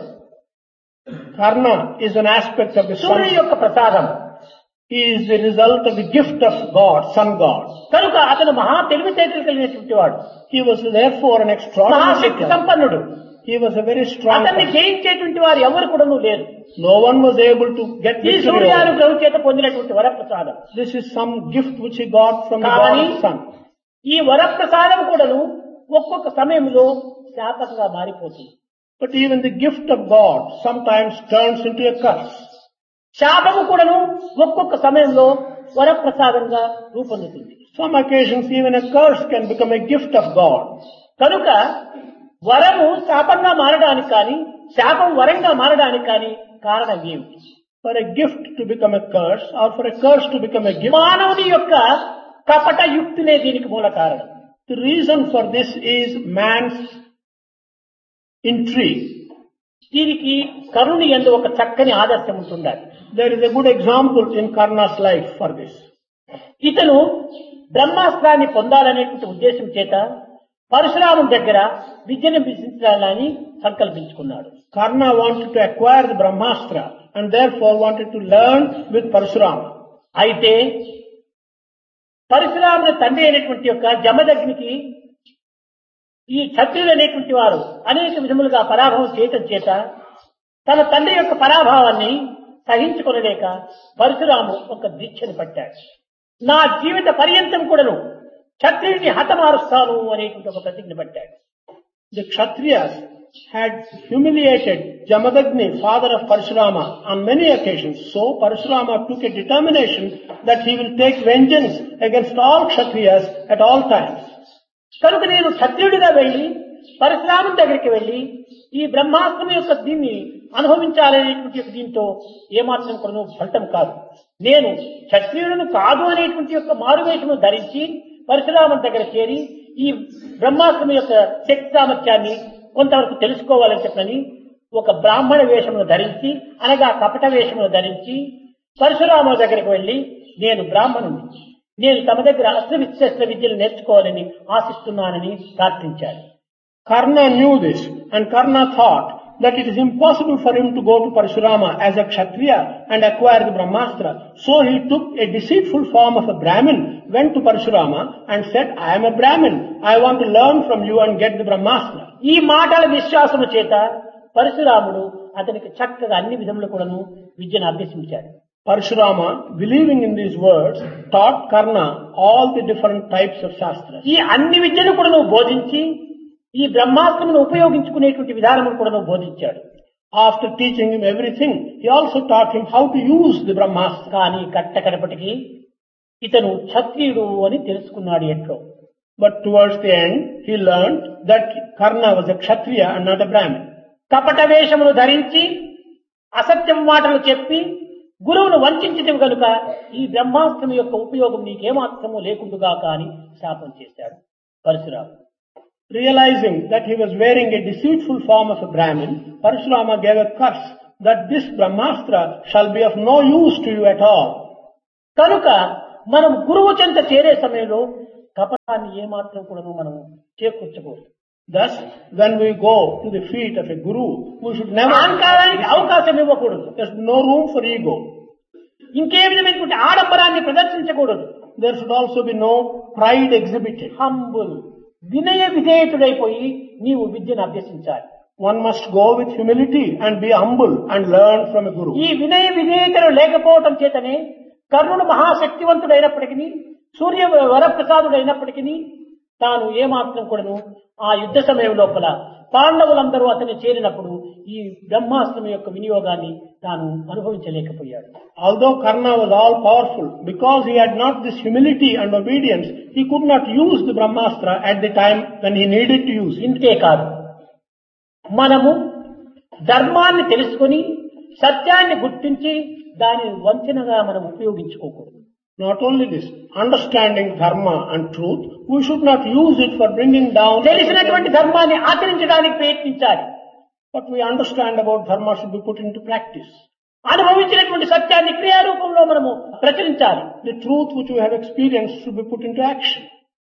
Karna is an aspect of the సూర్యుని sun. యొక్క ప్రసాదం. He is the result of the gift of God, sun God. కనుక అతను మహా తెలివితేటలు కలిగినటువంటి వాడు, He was therefore an extraordinary Mahashakti person. సంపన్నుడు. He was a very strong అతన్ని person. జయించేటువంటి వారు ఎవరు కూడా లేరు. No one was able to get ఈ victory over him. సూర్యానుగ్రహం చేత పొందినటువంటి వరప్రసాదం. This is some gift which he got from the కానీ God Son. ఈ వరప్రసాదం కూడాను ఒక్కొక్క సమయంలో శాపంగా మారిపోతుంది. But even the gift of God sometimes turns into a curse. శాపము కూడాను ఒక్కొక్క సమయంలో వరప్రసాదంగా రూపొందుతుంది. Some occasions even a curse can become a gift of God. కనుక వరము శాపంగా మారడానికి కానీ, శాపం వరంగా మారడానికి కానీ కారణం ఏమిటి? For a gift to become a curse or for a curse to become a gift, మానవుని యొక్క కపట యుక్తులే దీనికి మూల కారణం. the reason for this is man's intrigue. దీనికి కరుణ యందు ఒక చక్కని ఆదర్శం ఉంటుండాలి. There is a good example in Karna's life for this. ఇతను బ్రహ్మాస్త్రాన్ని పొందాలనేటువంటి ఉద్దేశం చేత పరశురాముని దగ్గర విద్యను అభ్యసించాలని సంకల్పించుకున్నాడు. Karna wanted to acquire the Brahmastra and therefore wanted to learn with Parashurama. అయితే పరశురాముని తండ్రి అయినటువంటి యొక్క జమదగ్నికి ఈ క్షత్రియులు అనేటువంటి వారు అనేక విధములుగా పరాభవం చేయటం చేత తన తండ్రి యొక్క పరాభావాన్ని సహించుకొనలేక పరశురాము ఒక దీక్షను పట్టాడు. నా జీవిత పర్యంతం కూడాను క్షత్రియుడిని హతమారుస్తాను అనేటువంటి ఒక ప్రతిజ్ఞ పట్టాడు. The Kshatriyas had humiliated Jamadagni, father of Parashurama, on many occasions. So Parashurama took a determination that he will take vengeance against all Kshatriyas at all times. కనుక నేను క్షత్రియుడిగా వెళ్లి పరశురాముని దగ్గరికి వెళ్లి ఈ బ్రహ్మాస్త్రం యొక్క దీన్ని అనుభవించాలనేటువంటి దీంతో ఏమాత్రం కూడా ఫలితం కాదు. నేను క్షత్రియులను కాదు అనేటువంటి యొక్క మారువేషము ధరించి పరశురాముని దగ్గర చేరి ఈ బ్రహ్మాస్త్రం యొక్క శక్తి సామర్థ్యాన్ని కొంతవరకు తెలుసుకోవాలని చెప్పని ఒక బ్రాహ్మణ వేషమును ధరించి, అనగా కపట వేషమును ధరించి పరశురాముని దగ్గరికి వెళ్లి నేను బ్రాహ్మణుని, నేను తమ దగ్గర అస్త్ర విద్యలు నేర్చుకోవాలని ఆశిస్తున్నానని ప్రార్థించాడు. Karna knew this and Karna thought that it is impossible for him to go to Parashurama as a Kshatriya and acquire the Brahmastra. So he took a deceitful form of a Brahmin, went to Parashurama and said, I am a Brahmin. I want to learn from you and get the Brahmastra. ఈ మాటల విశ్వాసము చేత పరశురాముడు అతనికి చక్కగా అన్ని విధములు కూడాను విద్యను అభ్యసించాడు. Parashurama, believing in these words, taught Karna all the different types of Shastras. ఈ అన్ని విద్యను కూడా నువ్వు బోధించి ఈ బ్రహ్మాస్త్రమును ఉపయోగించుకునేటువంటి విధానమును కూడా నువ్వు బోధించాడు. After teaching him everything, he also taught him how to use the Brahmastra. కానీ కట్టకడపటికి ఇతను క్షత్రియుడు అని తెలుసుకున్నాడు ఎట్లో. But towards the end, he learned that Karna was a Kshatriya and not a Brahmin. కపట వేషమును ధరించి అసత్యం మాటలు చెప్పి గురువును వంచించటం కనుక ఈ బ్రహ్మాస్త్రం యొక్క ఉపయోగం నీకేమాత్రము లేకుండుగా కాని శాపం చేశాడు Parashuramu. Realizing that he was wearing a deceitful form of a Brahmin, Parashurama gave a curse that this Brahmastra shall be of no use to you at all. కనుక మనం గురువు చెంత చేరే సమయంలో కపటాన్ని ఏమాత్రం కూడా మనం చేకూర్చకూడదు. Thus, when we go to the feet of a guru, we should never... అహంకారానికి అవకాశం ఇవ్వకూడదు. There's no room for ego. ఇంకే విధమైనటువంటి ఆడంబరాన్ని ప్రదర్శించకూడదు. There should also be no pride exhibited. Humble, వినయ విధేయతుడైపోయి నీవు విద్యను అభ్యసించాలి. One must go with humility and be humble and learn from a guru. ఈ వినయ విధేయతలు లేకపోవటం చేతనే కర్ణుడు మహాశక్తివంతుడైనప్పటికీ, సూర్య వరప్రసాదుడైనప్పటికీ తాను ఏమాత్రం కూడాను ఆ యుద్ధ సమయం లోపల పాండవులందరూ అతన్ని చేరినప్పుడు ఈ బ్రహ్మాస్త్రం యొక్క వినియోగాన్ని తాను అనుభవించలేకపోయాడు. Although Karna was all powerful, because he had not this humility and obedience, he could not use the Brahmastra at the time when he needed to use it. ఇంతే కాదు, మనము ధర్మాన్ని తెలుసుకొని సత్యాన్ని గుర్తించి దానిని వంచనగా మనం ఉపయోగించుకోకూడదు. Not only this, understanding dharma and truth, we should not use it for bringing down... తెలిసినటువంటి ధర్మాన్ని ఆచరించడానికి ప్రయత్నించాలి. What we understand about dharma should be put into practice. అనుభవించినటువంటి సత్యాన్ని క్రియారూపంలో మనము ప్రచురించాలి. The truth which we have experienced should be put into action.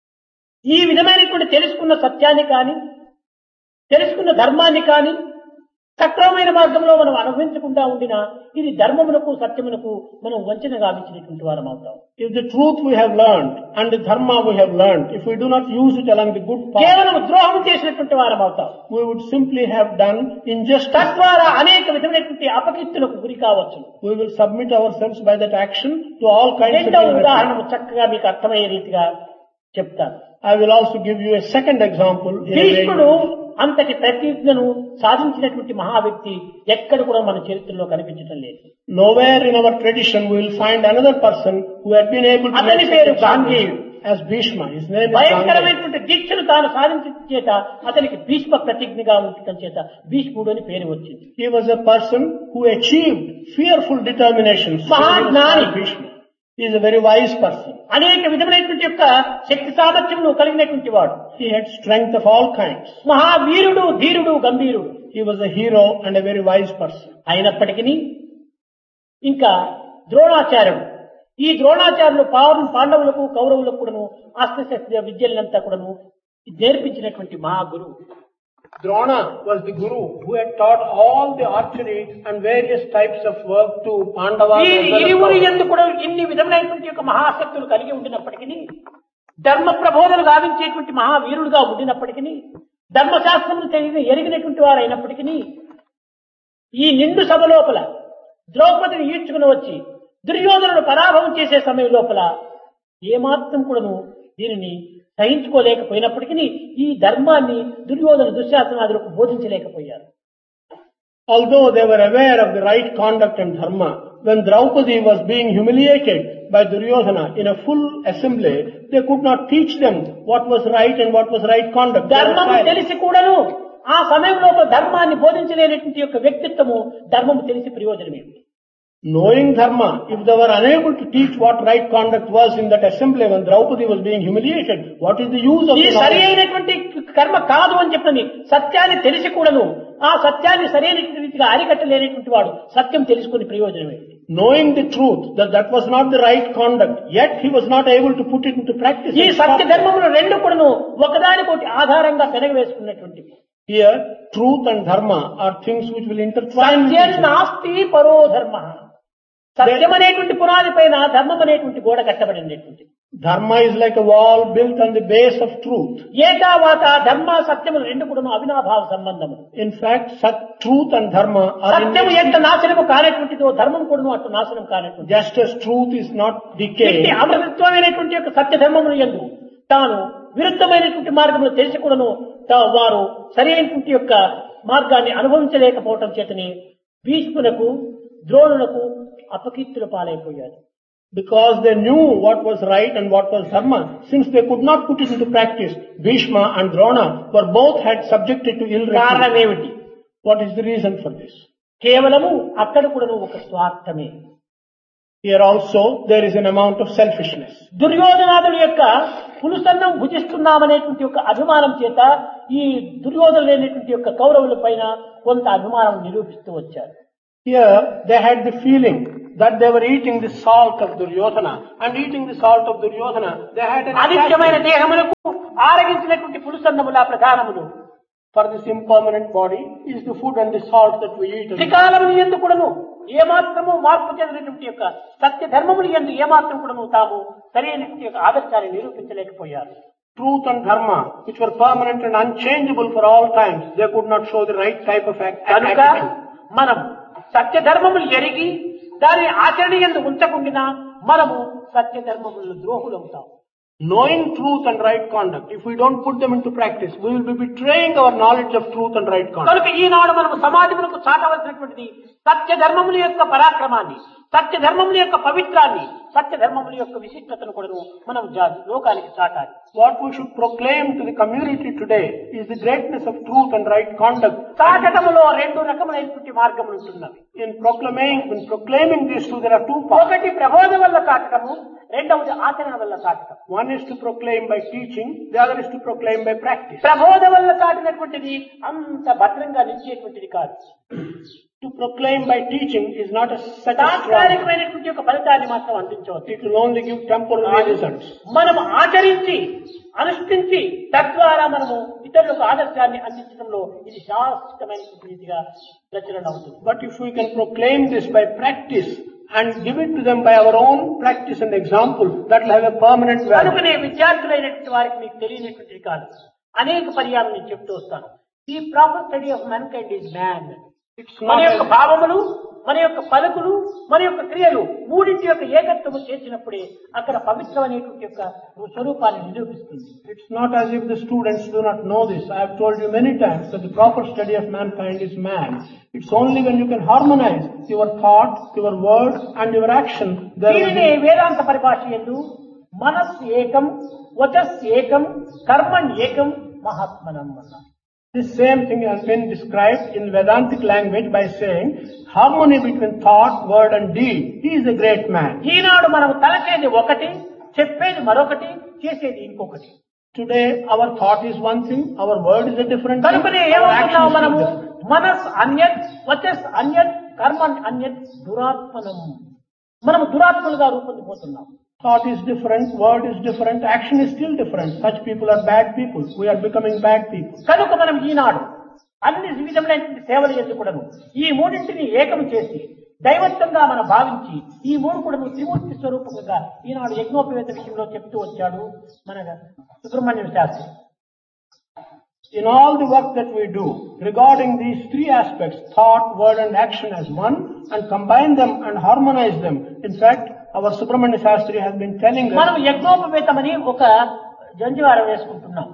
ఈ విధమైనటువంటి తెలుసుకున్న సత్యాన్ని కానీ, తెలుసుకున్న ధర్మాన్ని కానీ సక్రమమైన మార్గంలో మనం అనుభవించకుండా ఉండినా ఇది ధర్మమునకు సత్యమునకు మనం వంచన గావించినటువంటి వారం అవుతాం. If the truth we have learned and the dharma we have learned, if we do not use it along the good path, కేవలం ద్రోహం చేసినటువంటి వారం అవుతాం. we would simply have done injustice. తద్వారా అనేక విధమైనటువంటి అపకీర్తులకు గురి కావచ్చు. We will submit ourselves by that action to all kinds of రెండవ evil ఉదాహరణ effects. చక్కగా మీకు అర్థమయ్యే రీతిగా చెప్తాను. I will also give you a second example. భీష్ముడు అంతటి ప్రతిజ్ఞను సాధించినటువంటి మహా వ్యక్తి ఎక్కడ కూడా మన చరిత్రలో కనిపించడం లేదు. Nowhere in our tradition we will find another person who had been able to అతని పేరు గాంధీయుడు. as Bhishma. His name is Gandhi. భయంకరమైనటువంటి దీక్షను తాను సాధించడం చేత అతనికి భీష్మ ప్రతిజ్ఞగా ఉండటం చేత భీష్ముడు అని పేరు వచ్చింది. He was a person who achieved fearful determination. మహాజ్ఞాని. Bhishma. He is a very wise person. అనేక విధమైనటువంటి యొక్క శక్తి సామర్థ్యములు కలిగినటువంటి వాడు. He had strength of all kinds. మహావీరుడు, ధీరుడు, గంభీరుడు. He was a hero and a very wise person. అయినప్పటికీ ఇంకా ద్రోణాచార్యుడు, ఈ ద్రోణాచార్యులు పాండవులకు కౌరవులకు కూడాను అస్త్రశస్త్ర విద్యలంతా కూడాను నేర్పించినటువంటి Mahaguru. Drona was the guru who had taught all the archery and various types of work to Pandavas. ఈ ఇరువురి యందు కూడా ఇన్ని విధమైనటువంటి యొక్క మహాశక్తులు కలిగి ఉండినప్పటికీ, ధర్మ ప్రబోధనలు గావించేటువంటి మహావీరుడుగా ఉండినప్పటికీ, ధర్మశాస్త్రమును ఎరిగినటువంటి వారు అయినప్పటికీ, ఈ నిండు సభ లోపల ద్రౌపదిని ఈడ్చుకుని వచ్చి దుర్యోధనుడు పరాభవం చేసే సమయం లోపల ఏమాత్రం కూడాను దీనిని సహించుకోలేకపోయినప్పటికీ ఈ ధర్మాన్ని Duryodhana దుశ్శాసనాదులకు బోధించలేకపోయారు. Although they were aware of the right conduct and dharma, when Draupadi was being humiliated by Duryodhana in a full assembly, they could not teach them what was right and what was right conduct. ధర్మము తెలిసి కూడాను ఆ సమయంలో ధర్మాన్ని బోధించలేనటువంటి యొక్క వ్యక్తిత్వము ధర్మము తెలిసి ప్రయోజనమేమిటి? Knowing dharma, if they were unable to teach what right conduct was in that assembly when Draupadi was being humiliated, what is the use of ఈ the సరి knowledge? అయినటువంటి కర్మ కాదు అని చెప్పని సత్యాన్ని తెలిసి కూడాను ఆ సత్యాన్ని సరైనటువంటి రీతిగా అరికట్టలేనటువంటి వాడు సత్యం తెలుసుకుని ప్రయోజనమేమిటి? Knowing the truth that that was not the right conduct, yet he was not able to put it into practice. ఈ సత్య ధర్మములు రెండు కూడాను ఒకదానికొకటి ఆధారంగా పెనగవేసుకున్నటువంటి. Here, truth and dharma are things which will intertwine with Satyam each other. నాస్తి పరో ధర్మ. సత్యం అనేటువంటి పునాది పైన ధర్మం అనేటువంటి గోడ కట్టబడినటువంటి. Dharma is like a wall built on the base of truth. ఏకావాత ధర్మ సత్యములు రెండు కూడాను అవినాభావ సంబంధములు. In fact, truth and dharma are సత్యం ఎంత నాశనము కానటువంటిదో ధర్మం కూడాను అటు నాశనం కానటువంటి. just as truth is not decayed. అమృతత్వమైనటువంటి యొక్క సత్య ధర్మములు యందు తాను విరుద్ధమైనటువంటి మార్గంలో తెలిసి కూడాను వారు సరైనటువంటి యొక్క మార్గాన్ని అనుభవించలేకపోవటం చేతని భీష్మునకు ద్రోణులకు అపకీర్తుల పాలైపోయారు. Because they knew what was right and what was dharma, since they could not put it into practice, Bhishma and Drona were both had subjected to ill repute. కారణమేమిటి? What is the reason for this? కేవలము అక్కడ కూడా ఒక స్వార్థమే. Here also there is an amount of selfishness. దుర్యోధనాదుల యొక్క పులుసన్నం భుజిస్తున్నామనేటువంటి యొక్క అభిమానం చేత ఈ దుర్యోధనులైనటువంటి యొక్క కౌరవుల పైన కొంత అభిమానం నిరూపిస్తూ వచ్చారు. Here they had the feeling that they were eating the salt of Duryodhana, and eating the salt of Duryodhana, they had an అనిత్యమైన attachment. దేహములకు ఆరగించినటువంటి పులుసన్నముల ప్రధానములు. For this impermanent body is the food and the salt that we eat. త్రికాలములు యందు కూడాను ఏమాత్రము మార్పు చెందినటువంటి యొక్క సత్య ధర్మములు యందు ఏమాత్రం కూడాను తాము సరైనటువంటి యొక్క ఆదర్శాన్ని నిరూపించలేకపోయారు. Truth and dharma, which were permanent and unchangeable for all times, they could not show the right type of కనుక action. మనం సత్య ధర్మములు ఎరిగి దాని ఆచరణ యందు ఉంచకుండా మనము సత్య ధర్మములు ద్రోహులవుతాం. Knowing truth and right conduct, if we don't put them into practice, we will be betraying our knowledge of truth and right conduct. కనుక ఈనాడు మనం సమాజములకు చాటవలసినటువంటిది సత్య ధర్మముల యొక్క పరాక్రమాన్ని, సత్య ధర్మముల యొక్క పవిత్రాన్ని, సత్య ధర్మముల యొక్క విశిష్టతను కూడా మనం లోకానికి చాటాలి. What we should proclaim to the community today is the greatness of truth and right conduct. చాటములో రెండు రకములైనటువంటి మార్గములు ఉంటున్నవి. In proclaiming these two, there are two paths. ఒకటి ప్రబోధం వల్ల చాటము, రెండవది ఆచరణ వల్ల చాటం. One is to proclaim by teaching, the other is to proclaim by practice. ప్రబోధం వల్ల చాటినటువంటిది అంత భద్రంగా నిలిచేటువంటిది కాదు. To proclaim by teaching is not a such a strong. తాత్కాలికమైనటువంటి ఒక ఫలితాన్ని మాత్రం అందించవచ్చు. It will only give temporary results. మనం ఆచరించి అనుష్ఠించి తద్వారా మనము ఇతరులకు ఆదర్శాన్ని అందించడంలో ఇది శాశ్వతమైనటువంటి రీతిగా ప్రచురణ అవుతుంది. But if we can proclaim this by practice and give it to them by our own practice and example, that will have a permanent value. కనుకనే విద్యార్థులైనటువంటి వారికి మీకు తెలియనటువంటిది కాదు. అనేక పర్యాలు నేను చెప్తూ వస్తాను. The proper study of man kind is man. మన యొక్క భావములు, మన యొక్క పలుకులు, మన యొక్క క్రియలు మూడింటి యొక్క ఏకత్వము చేసినప్పుడే అక్కడ పవిత్రమైనటువంటి యొక్క స్వరూపాన్ని నిరూపిస్తుంది. It's not as if the students do not know this. I have told you many times that the proper study of mankind is man. It's only when you can harmonize your thought, your word and your action. దీనినే వేదాంత పరిభాష యందు మనస్ ఏకం, వచస్ ఏకం, కర్మణ్ ఏకం, మహాత్మనం అన్నారు. This same thing has been described in Vedantic language by saying harmony between thought, word and deed. He is a great man. ఈనాడు మనం తలచేది ఒకటి, చెప్పేది మరొకటి, చేసేది ఇంకొకటి. Today our thought is one thing, our word is a different thing, కనుకనే our action ఏమవుతున్నాం is మనము different. మనస్ అన్యత్, వచస్ అన్యత్, కర్మణ్ అన్యత్, దురాత్మనం. మనము దురాత్మలుగా రూపొందిపోతున్నాం. Thought is different, word is different, action is still different. Such people are bad people. We are becoming bad people. కనుక మనం ఈనాడు అన్ని విధములైనటువంటి సేవలు ఎందుకుడను ఈ మూడింటిని ఏకం చేసి దైవత్వంగా మనం భావించి ఈ మూడు కూడా త్రిమూర్తి స్వరూపంగా ఈనాడు యజ్ఞోపవేత విషయంలో చెప్తూ వచ్చాడు మన Subrahmanyam Sastry. In all the work that we do regarding these three aspects, thought, word and action as one, and combine them and harmonize them. In fact, our Subramanya Shastri has been telling us, మనం యజ్ఞోపవేతమని ఒక జంజవారం వేసుకుంటున్నాం.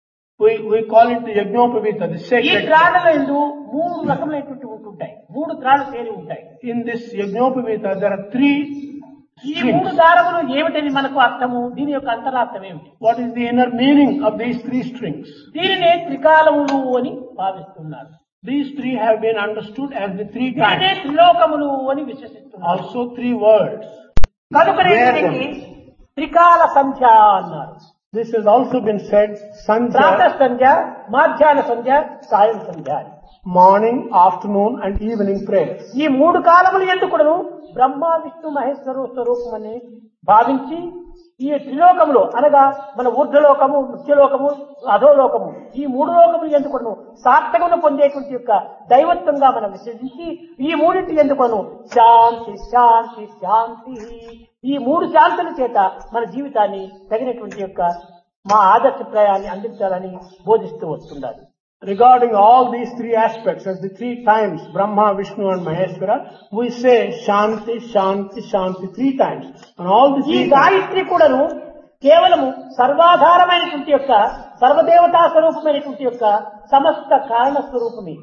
we call it the Yajnopavita, the ఈ sacred. త్రాళ్ళలో ఎందు మూడు రకములైనటువంటి ఉంటుంటాయి. మూడు త్రాళ్ళు చేరి ఉంటాయి. In this Yajnopavita, there are three ఈ మూడు strings. దారములు ఏమిటని మనకు అర్థము, దీని యొక్క అంతరార్థం ఏమిటి? What is the inner meaning of these three strings? దీనినే త్రికాలములు అని భావిస్తున్నారు. These three have been understood as the three దీనినే times. త్రిలోకములు అని విశ్వసిస్తున్నారు. Also three words. కనుకనే దీనికి త్రికాల సంధ్య అన్నారు. This has also been said, Pratah Sandhya, సంధ్య, మాధ్యాహ్న సంధ్య, సాయం సంధ్య అని. morning, afternoon and evening prayers. ఈ మూడు కాలములు ఎందుకును బ్రహ్మ విష్ణు మహేశ్వరు స్వరూపమని భావించి ఈ త్రిలోకములు అనగా మన ఊర్ధ్వలోకము, మృత్యులోకము, అధోలోకము ఈ మూడు లోకములు ఎందుకును సార్థకమును పొందేటువంటి యొక్క దైవత్వంగా మనం విశ్వసించి ఈ మూడింటి ఎందుకును శాంతి శాంతి శాంతి ఈ మూడు శాంతుల చేత మన జీవితాన్ని తగినటువంటి యొక్క మా ఆదర్శప్రాయాన్ని అందించాలని బోధిస్తూ వస్తున్నారు. Regarding all these three aspects as the three times, Brahma, Vishnu and Maheshwara, we say Shanti, Shanti, Shanti three times. And all the ఈ three times, గాయత్రి కూడాను కేవలము సర్వాధారమైనటువంటి యొక్క సర్వదేవతా స్వరూపమైనటువంటి యొక్క సమస్త కారణ స్వరూపమే.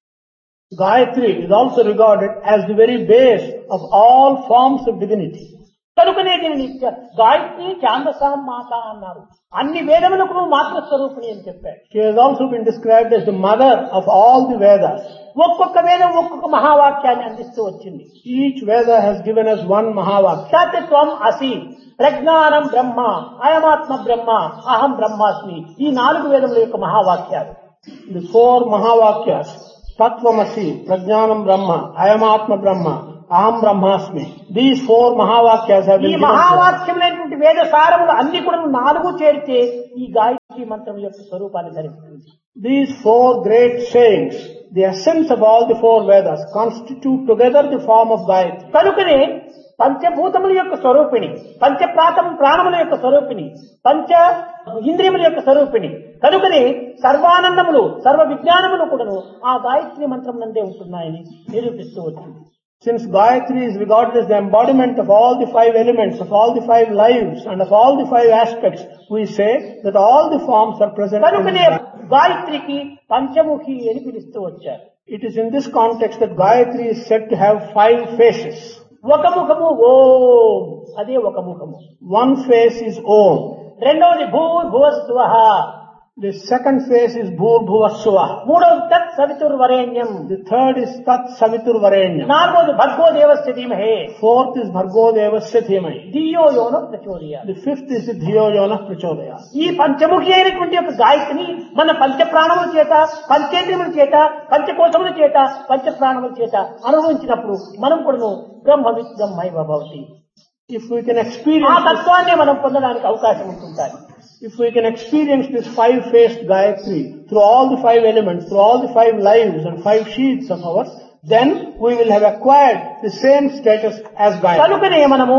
Gayatri is also regarded as the very base of all forms of divinity. కనుకనే దీనిని గాయత్రి ఛాందసాం మాత అన్నారు. అన్ని వేదములకు మాతృస్వరూపిణి అని చెప్పారు. She has also been described as the mother of all the Vedas. ఒక్కొక్క వేదం ఒక్కొక్క మహావాక్యాన్ని అందిస్తూ వచ్చింది. Each Veda has given us one Mahavakya. సత్యత్వం అసి, ప్రజ్ఞానం బ్రహ్మ, అయమాత్మ బ్రహ్మ, అహం బ్రహ్మాస్మి ఈ నాలుగు వేదముల యొక్క మహావాక్యాలు. The four Mahavakyas, Tattvamasi, Prajnanam Brahma, Ayamatma Brahma, Aham Brahmasmi. These 4 Mahavakyas have ఈ been given to us. మహావాక్యములైనటువంటి వేద సారములు అన్ని కూడా 4 చేరితే ఈ గాయత్రి మంత్రం యొక్క స్వరూపాన్ని ధరిస్తుంది. These 4 great sayings, the essence of all the 4 Vedas, constitute together the form of Gayatri. కనుకనే పంచభూతముల యొక్క స్వరూపిణి, పంచ ప్రాణముల యొక్క స్వరూపిణి, పంచ ఇంద్రియముల యొక్క స్వరూపిణి. కనుకనే సర్వానందములు సర్వ విజ్ఞానములు కూడాను ఆ గాయత్రి మంత్రం నందే ఉంటున్నాయని నిరూపిస్తూ వచ్చింది. Since Gayatri is regarded as the embodiment of all the 5 elements, of all the 5 lives, and of all the 5 aspects, we say that all the forms are present in కనుకనే Gayatri. గాయత్రికి పంచముఖి అని పిలుస్తూ వచ్చారు. It is in this context that Gayatri is said to have 5 faces. ఒక ముఖము ఓం, అదే ఒక ముఖము. One face is Om. రెండవది భూర్భువస్సువః, The second face is Bhur Bhuva Suvah. మూడవది తత్ సవితుర్వరేణ్యం, The third is Tat Savitur Varenyam. నాలుగవది భర్గో దేవస్య ధీమహి, Fourth is Bhargo Devasya Dhimahi. ధియో యోన ప్రచోదయాత్. The fifth is the Dhiyo Yonah Prachodayat. ఈ పంచముఖి అయినటువంటి యొక్క గాయత్రిని మన పంచ ప్రాణముల చేత, పంచేంద్రియముల చేత, పంచకోశముల చేత, పంచ ప్రాణముల చేత అనుభవించినప్పుడు మనం కూడా బ్రహ్మవిత్ బ్రహ్మైవ భవతి. If we can ఆ experience తత్వాన్ని మనం పొందడానికి అవకాశం ఉంటుంటాయి. If we can experience this 5-faced Gayatri through all the 5 elements, through all the 5 lives and 5 sheets of ours, then we will have acquired the same status as Gayatri. కనుకనే మనము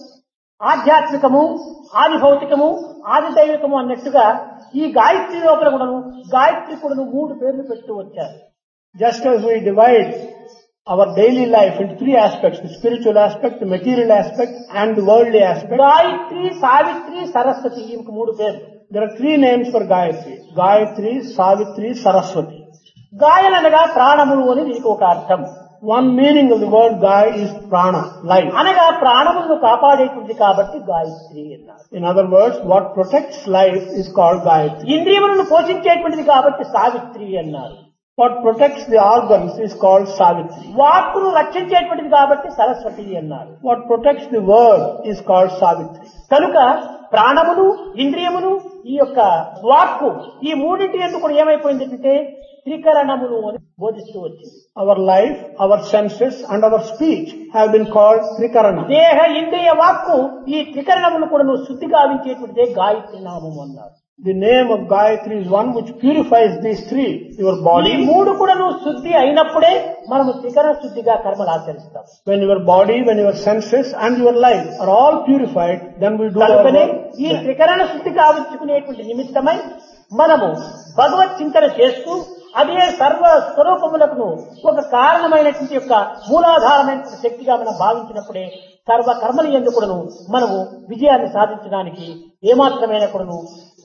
ఆధ్యాత్మికము, ఆది భౌతికము, ఆది దైవికము అన్నట్టుగా ఈ గాయత్రి లోపల కూడాను గాయత్రి కూడాను 3 పేర్లు పెడుతూ వచ్చారు. Just as we divide our daily life into 3 aspects, the spiritual aspect, the material aspect and the worldly aspect. Gayatri, Savitri, Saraswati, ఇంక 3 పేర్లు. There are 3 names for Gayatri. Gayatri, Savitri, Saraswati. గాయలనగా ప్రాణములు అని దీనికి ఒక అర్థం. One meaning of the word Gay is prana, life. అనగా ప్రాణములను కాపాడేటువంటి కాబట్టి గాయత్రి అన్నారు. In other words, what protects life is called Gayatri. ఇంద్రియములను పోషించేటువంటిది కాబట్టి సావిత్రి అన్నారు. What protects the organs is called Savitri. వాక్కును రక్షించేటువంటిది కాబట్టి సరస్వతి అన్నారు. What protects the word is called Savitri. కనుక ప్రాణములు, ఇంద్రియములు, ఈ యొక్క వాక్కు, ఈ మూడింటి ఎందుకు కూడా ఏమైపోయింది అంటే త్రికరణములు అని బోధిస్తూ వచ్చింది. Our life, our senses and our speech have been called Trikarana. దేహ, ఇంద్రియ, వాక్కు, ఈ త్రికరణములు కూడా శుద్ధి గావించేటువంటిదే గాయత్రి నామం అన్నారు. The name of Gayatri is one which purifies these 3, your ఈ body. 3 కూడా శుద్ధి అయినప్పుడే మనము త్రికరణ శుద్ధిగా కర్మలు ఆచరిస్తాం. When your body, when your senses and your life are all purified, then we do our కనుకనే work. ఈ త్రికరణ శుద్ధి కావించుకునేటువంటి నిమిత్తమై మనము భగవత్ చింతన చేస్తూ అదే సర్వ స్వరూపములకు ఒక కారణమైనటువంటి యొక్క మూలాధారమైనటువంటి శక్తిగా మనం భావించినప్పుడే సర్వ కర్మల యందు కూడాను మనము విజయాన్ని సాధించడానికి ఏమాత్రమైన కూడాను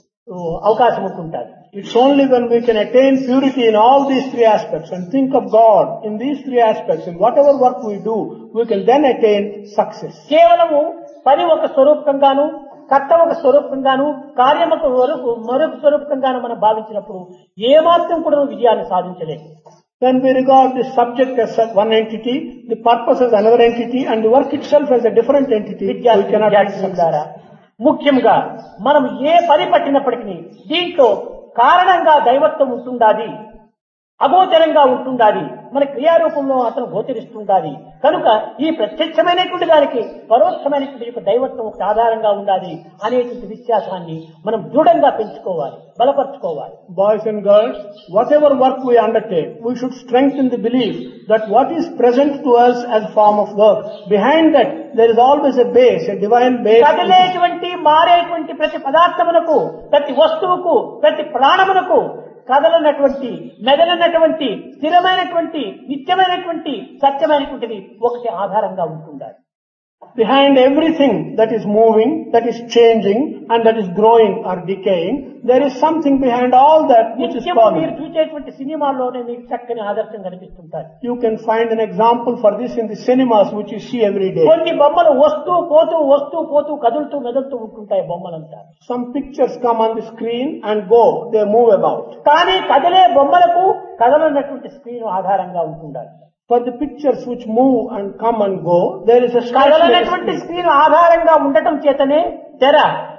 అవకాశం ఉంటుంటారు. It's only when we can attain purity in all these 3 aspects and think of God in these 3 aspects, in whatever work we do, we can then attain success. కేవలము పని ఒక స్వరూపంగాను, కర్త ఒక స్వరూపంగాను, కార్యం ఒక మరొక స్వరూపంగాను మనం భావించినప్పుడు ఏమాత్రం కూడా విజయాన్ని సాధించలేదు. When we regard the subject as one entity, the purpose as another entity, and the work itself as a different entity, we cannot achieve success. ముఖ్యంగా మనం ఏ పని పట్టినప్పటికీ దీంట్లో కారణంగా దైవత్వం ఉంటుండాలి, అగోచరంగా ఉంటుండాలి, మన క్రియారూపంలో అతను గోచరిస్తుండాలి. కనుక ఈ ప్రత్యక్షమైనటువంటి దానికి పరోక్షమైనటువంటి యొక్క దైవత్వం ఒక ఆధారంగా ఉండాలి అనేటువంటి విశ్వాసాన్ని మనం దృఢంగా పెంచుకోవాలి, బలపరుచుకోవాలి. Boys and girls, whatever work we undertake, we should strengthen the belief that what is present to us as a form of work, behind that there is always a base, a divine base. కదిలేటువంటి మారేటువంటి ప్రతి పదార్థమునకు, ప్రతి వస్తువుకు, ప్రతి ప్రాణమునకు కదలనటువంటి, మెదలనటువంటి, స్థిరమైనటువంటి, నిత్యమైనటువంటి, సత్యమైనటువంటిది ఒకటి ఆధారంగా ఉంటుండాలి. Behind everything that is moving, that is changing and that is growing or decaying, there is something behind all that which is నిత్యము మీరు common. చూసేటువంటి సినిమాల్లోనే మీకు చక్కని ఆదర్శం కనిపిస్తుంటారు. You can find an example for this in the cinemas which you see every day. కొన్ని బొమ్మలు వస్తూ పోతూ కదులుతూ మెదులుతూ ఉంటుంటాయి బొమ్మలంతా. Some pictures come on the screen and go, they move about. కానీ కదిలే బొమ్మలకు కదలనటువంటి స్క్రీన్ ఆధారంగా ఉంటుండాలి. For the pictures which move and come and go, there is a కదలనటువంటి screen. Screen ఆధారంగా ఉండటం చేతనే తెర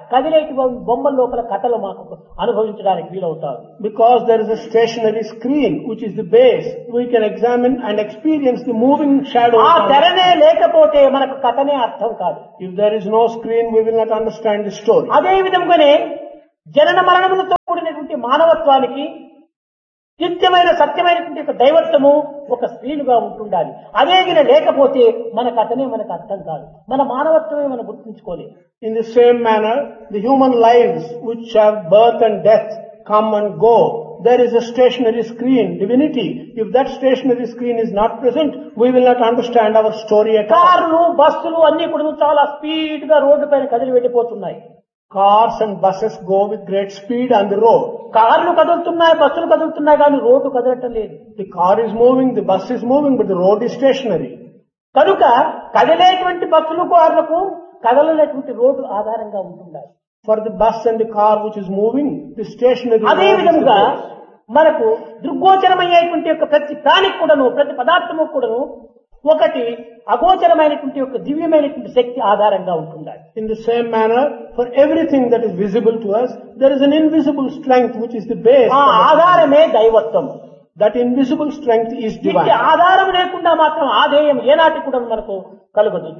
కదిలేటి బొమ్మల లోపల కథలు మాకు అనుభవించడానికి వీలవుతారు. Because there is a stationary screen which is the base, we can examine and experience the moving shadows. ఆ తెరనే లేకపోతే మనకు కథనే అర్థం కాదు. If there is no screen, we will not understand the story. అదే విధంగానే జనన మరణములతో కూడినటువంటి మానవత్వానికి నిత్యమైన సత్యమైనటువంటి ఒక దైవత్వము ఒక స్క్రీనుగా ఉంటుండాలి. అదే గిన లేకపోతే మన కథనే మనకు అర్థం కాదు, మన మానవత్వమే మనం గుర్తించుకోలేదు. In the same manner, the human lives which have birth and death come and go. There is a stationary screen, divinity. If that stationary screen is not present, we will not understand our story at all. కార్లు బస్సులు అన్ని కూడా చాలా speed గా road పైన కదిలి వెళ్ళిపోతున్నాయి. Cars and buses go with great speed on the road. కార్లు కదులుతున్నాయి, బస్సులు కదులుతున్నాయి, కానీ రోడ్డు కదలటం లేదు. The car is moving, the bus is moving, but the road is stationary. కనుక కదిలేటువంటి బస్సులు కార్లకు కదలనేటువంటి రోడ్డు ఆధారంగా ఉంటుండాలి. For the bus and the car which is moving, the stationary road అదే is the విధంగా base. మనకు దృగ్గోచరమయ్యేటువంటి యొక్క ప్రతి ప్రాణికి కూడాను, ప్రతి పదార్థము కూడాను ఒకటి అగోచరమైనటువంటి యొక్క దివ్యమైనటువంటి శక్తి ఆధారంగా ఉంటుండాలి. In the same manner, for everything that is visible to us, there is an invisible strength which is the base. ఆ ఆధారమే దైవత్వం. That invisible strength is ఇట్టి divine. ఆధారం లేకుండా మాత్రం ఆధేయం ఏనాటి కూడా మనకు కలుగదు.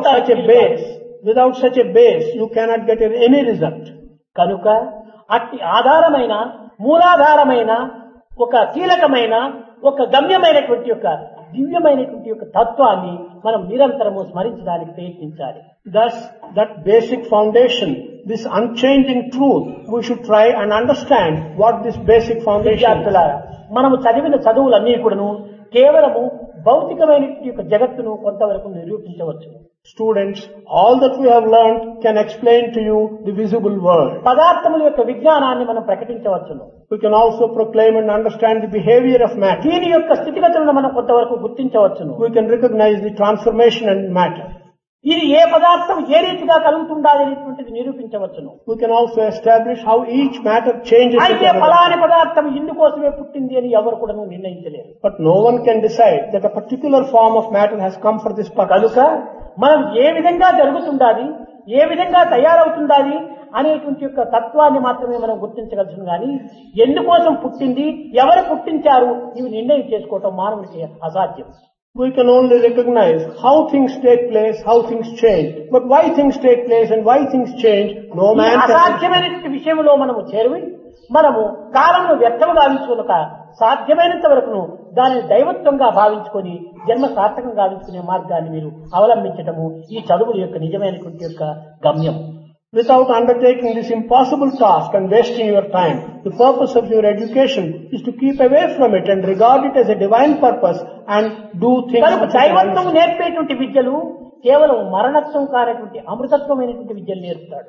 Without such a base, you cannot get any result. కనుక అట్టి ఆధారమైన మూలాధారమైన ఒక కీలకమైన ఒక గమ్యమైనటువంటి యొక్క దివ్యమైనటువంటి యొక్క తత్వాన్ని మనం నిరంతరము స్మరించడానికి ప్రయత్నించాలి. Thus, that basic foundation, this unchanging truth, we should try and understand what this basic foundation is. విద్యార్థులారా, మనము చదివిన చదువులన్నీ కూడాను కేవలము భౌతికమైనటువంటి యొక్క జగత్తును కొంతవరకు నిరూపించవచ్చు. Students, all that we have learned can explain to you the visible world. పదార్థముల యొక్క విజ్ఞానాన్ని మనం ప్రకటించవచ్చును. We can also proclaim and understand the behavior of matter. దీని యొక్క స్థితిగతులను మనం కొంతవరకు గుర్తించవచ్చును. We can recognize the transformation in matter. ఇది ఏ పదార్థం ఏ రీతిగా కలుగుతుండాలి అనేటువంటిది నిరూపించవచ్చును. We can also establish how each matter changes. అయితే ఫలాని పదార్థం ఇందుకోసమే పుట్టింది అని ఎవరు కూడా నిర్ణయించలేరు. But no one can decide that a particular form of matter has come for this purpose. కనుక మనం ఏ విధంగా జరుగుతుండాలి, ఏ విధంగా తయారవుతుండాలి అనేటువంటి యొక్క తత్వాన్ని మాత్రమే మనం గుర్తించగలుగుతాం. కానీ ఎందుకోసం పుట్టింది, ఎవరు పుట్టించారు, ఇవి నిర్ణయం చేసుకోవటం మానవునికి అసాధ్యం. We can only recognize how things take place, how things change. But why things take place and why things change, no man can. అసాధ్యమైన విషయంలో మనము చేరువి మనము కాలంలో వ్యర్థము గావించుకునక సాధ్యమైనంత వరకును దానిని దైవత్వంగా భావించుకొని జన్మ సార్థకం గావించుకునే మార్గాన్ని మీరు అవలంబించటము ఈ చదువుల యొక్క నిజమైనటువంటి యొక్క గమ్యం. Without undertaking this impossible task and wasting your time, the purpose of your education is to keep away from it and regard it as a divine purpose and do things. కనుక దైవత్వం నేర్పేటువంటి విద్యలు కేవలం మరణత్వం కానటువంటి అమృతత్వమైనటువంటి విద్యలు నేర్పుతాడు.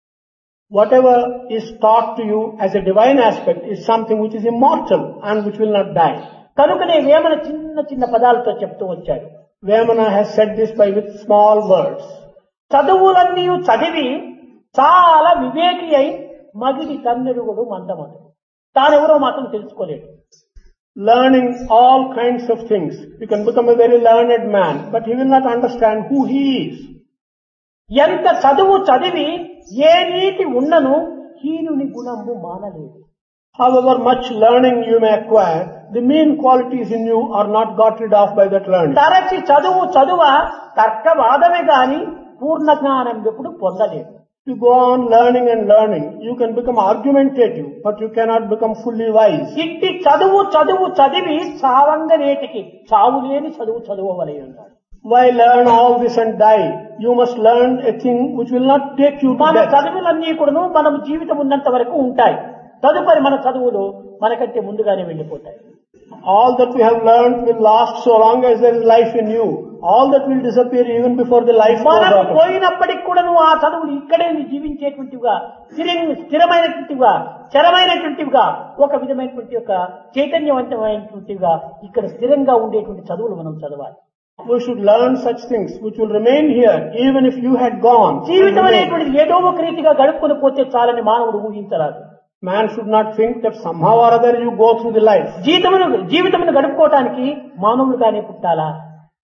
Whatever is taught to you as a divine aspect is something which is immortal and which will not die. కనుకనే వేమన చిన్న చిన్న పదాలతో చెప్తూ వచ్చాడు. Vemana has said this with small words. చదువులన్నీ చదివి చాలా వివేకి అయి మగిడి కన్నెరుగుడు మందమడు. తానెవరో మాత్రం తెలుసుకోలేడు. Learning all kinds of things, you can become a very learned man, but he will not understand who he is. ఎంత చదువు చదివి ఏ నీతి ఉన్నను హీనుని గుణము మానలేదు. However much learning you may acquire, the mean qualities in you are not got rid of by that learning. తరచి చదువ తర్కవాదమే గాని పూర్ణ జ్ఞానం ఎప్పుడు పొందలేదు. You go on learning and learning, you can become argumentative, but you cannot become fully wise. ఇట్టి చదువు చదివి సావంగనేటికి చావు లేని చదువవలే ఉన్నాడు. Why learn all this and die? You must learn a thing which will not take you to మన death. చదువులన్నీ కూడాను మనం జీవితం ఉన్నంత వరకు ఉంటాయి. తదుపరి మన చదువులు మనకంటే ముందుగానే వెళ్ళిపోతాయి. All that we have learned will last so long as there is life in you. All that will disappear even before the life goes మనం out. పోయినప్పటికి కూడా ఆ చదువులు ఇక్కడే జీవించేటువంటివిగా స్థిరమైనటువంటివిగా చరమైనటువంటివిగా ఒక విధమైనటువంటి ఒక చైతన్యవంతమైనటువంటివిగా ఇక్కడ స్థిరంగా ఉండేటువంటి చదువులు మనం చదవాలి. We should learn such things which will remain here even if you had gone. జీవితం అనేటువంటిది ఏదో ఒక రీతిగా గడుపుకొని పోతే చాలని మానవుడు ఊహించరాదు. Man should not think that somehow or other you go through the life. జీవితమును గడుపుకోవటానికి మానవులుగానే పుట్టాలా?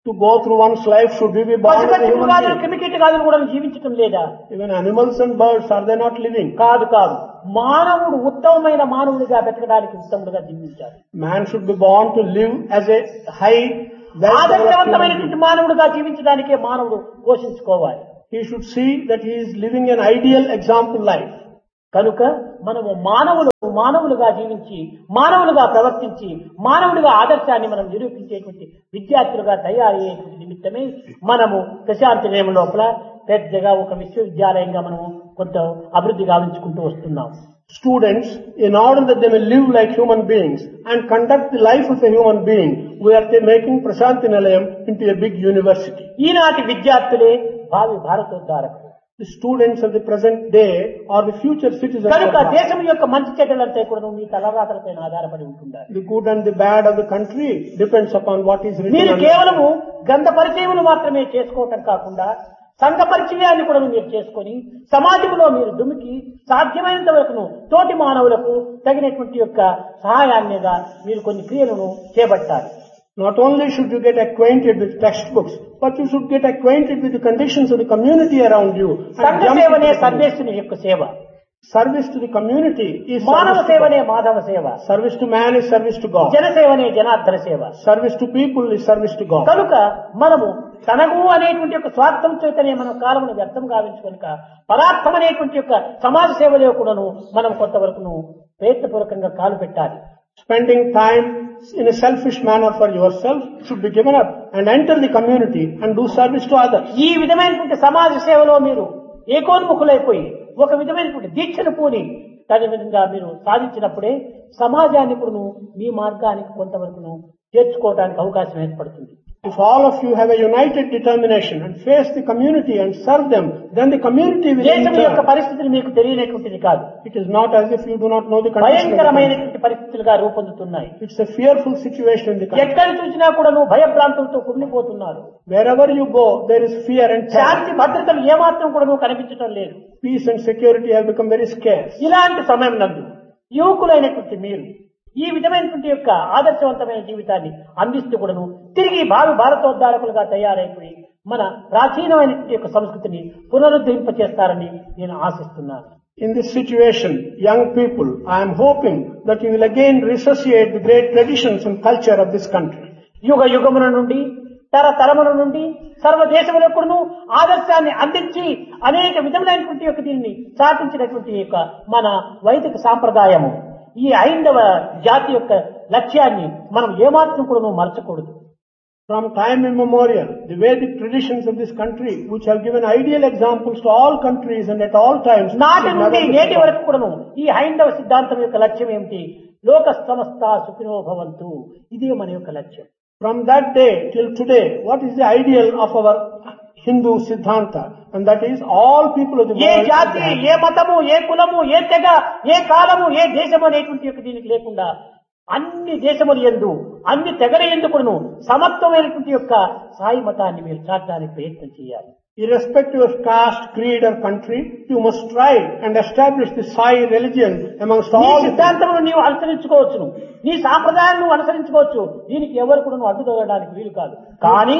To go through one's life, should we be born as a పశుపక్షి human మృగాదులు being? క్రిమికీటకాదులు కూడా జీవించటం లేదా? Even animals and birds, are they not living? కాదు కాదు. మానవుడు ఉత్తమమైన మానవుడిగా బతకడానికి ఉత్తముడుగా జీవించాలి. Man should be born to live as a high, well-developed human ఆదర్శవంతమైనటువంటి being. మానవుడిగా జీవించడానికే మానవుడు పోషించుకోవాలి. He should see that he is living an ideal example life. కనుక మనము మానవులుగా జీవించి, మానవులుగా ప్రవర్తించి, మానవుడిగా ఆదర్శాన్ని మనం నిరూపించేటువంటి విద్యార్థులుగా తయారయ్యేటువంటి నిమిత్తమే మనము ప్రశాంతి నిలయం లోపల పెద్దగా ఒక విశ్వవిద్యాలయంగా మనము కొంత అభివృద్ధి గావించుకుంటూ వస్తున్నాం. Students, in order that they may live like human beings and conduct the life of a human being, we are making Prashanti Nilayam into a big university. ఈనాటి విద్యార్థులే భావి భారతోద్ధారకులు. The students of the present day are the future citizens of కనుక Bharat. దేశం యొక్క మంచి చెడ్డలంతా కూడా మీ తలరాతలపైన ఆధారపడి ఉంటుండాలి. The good and the bad of the country depends upon what is written. మీరు on it. కేవలము గ్రంథ పరిచయములు మాత్రమే చేసుకోవటం కాకుండా సంఘ పరిచయాన్ని కూడా మీరు చేసుకొని సమాజంలో మీరు దుమికి సాధ్యమైనంత వరకు తోటి మానవులకు తగినటువంటి యొక్క సహాయాన్నిగా మీరు కొన్ని క్రియలను చేపట్టాలి. Not only should you get acquainted with textbooks, but you should get acquainted with the conditions of the community around you. And సంఘ jump సేవనే into the community. సర్వేశ్వరుని యొక్క సేవ. Service to the community is మానవ service to సేవనే God. Madhava సేవ. Service to man is service to God. జనసేవనే Janardhana సేవ. Service to people is service to God. కనుక మనము తనకు అనేటువంటి యొక్క స్వార్థం చేతనే మన కాలమును వ్యర్థం గావించుకొనక పరార్థం అనేటువంటి యొక్క సమాజ సేవలో కూడాను మనం కొంతవరకును ప్రయత్నపూర్వకంగా కాలు పెట్టాలి. Spending time in a selfish manner for yourself should be given up and enter the community and do service to others. ఈ విధమైనటువంటి సమాజ సేవలో మీరు ఏకోన్ముఖులైపోయి ఒక విధమైనటువంటి దీక్షను పూని తగిన విధంగా మీరు సాధించినప్పుడే సమాజాన్ని కూడాను మీ మార్గానికి కొంతవరకును చేర్చుకోవడానికి అవకాశం ఏర్పడుతుంది. If all of you have a united determination and face the community and serve them, then the community will దేశం యొక్క enter. పరిస్థితులు మీకు తెలియనటువంటిది కాదు. It is not as if you do not know the condition of the country. భయంకరమైనటువంటి పరిస్థితులుగా రూపొందుతున్నాయి. It's a fearful situation in the country. ఎక్కడ చూసినా కూడాను భయభ్రాంతులతో కుమిలిపోతున్నారు. Wherever you go, there is fear and terror. శాంతి భద్రతలు ఏమాత్రం కూడాను కనిపించడం లేదు. Peace and security have become very scarce. ఇలాంటి సమయం నందు యువకులైనటువంటి మీరు ఈ విధమైనటువంటి యొక్క ఆదర్శవంతమైన జీవితాన్ని అందిస్తూ కూడాను తిరిగి భారతోద్ధారకులుగా తయారైపోయి మన ప్రాచీనమైనటువంటి యొక్క సంస్కృతిని పునరుద్ధరింపచేస్తారని నేను ఆశిస్తున్నాను. In this situation, young people, I am hoping that you will again resuscitate the great traditions and culture of this country. యుగ యుగముల నుండి తరతరముల నుండి సర్వదేశములకును ఆదర్శాన్ని అందించి అనేక విధములైనటువంటి యొక్క దీన్ని స్థాపించినటువంటి యొక్క మన వైదిక సాంప్రదాయము ఈ ఐందవ జాతి యొక్క లక్ష్యాన్ని మనం ఏమాత్రం కూడా మరచకూడదు. From time immemorial, the Vedic traditions of this country, which have given ideal examples to all countries and at all times, నాటి should నుండి never be నేటి forgotten. వరకు కూడాను ఈ హైందవ సిద్ధాంతం యొక్క లక్ష్యం ఏమిటి? లోక సమస్త సుఖినో భవంతు. ఇదే మన యొక్క లక్ష్యం. From that day till today, what is the ideal of our Hindu Siddhanta? And that is all people of the A world. జాతి, ఏ మతము, ఏ కులము, ఏ తెగ, ఏ కాలము, ఏ దేశము అనేటువంటి యొక్క దీనికి లేకుండా అన్ని దేశముల యందు అన్ని తెగల యందు కూడాను సమత్వమైనటువంటి యొక్క సాయి మతాన్ని మీరు చాటడానికి ప్రయత్నం చేయాలి. Irrespective of caste, creed or country, you must strive and establish the Sai religion amongst నీ all the సిద్ధాంతమును నీవు అనుసరించుకోవచ్చును, నీ సాంప్రదాయాన్ని నువ్వు అనుసరించుకోవచ్చు. దీనికి ఎవరు కూడా అడ్డు తగలడానికి వీలు కాదు. కానీ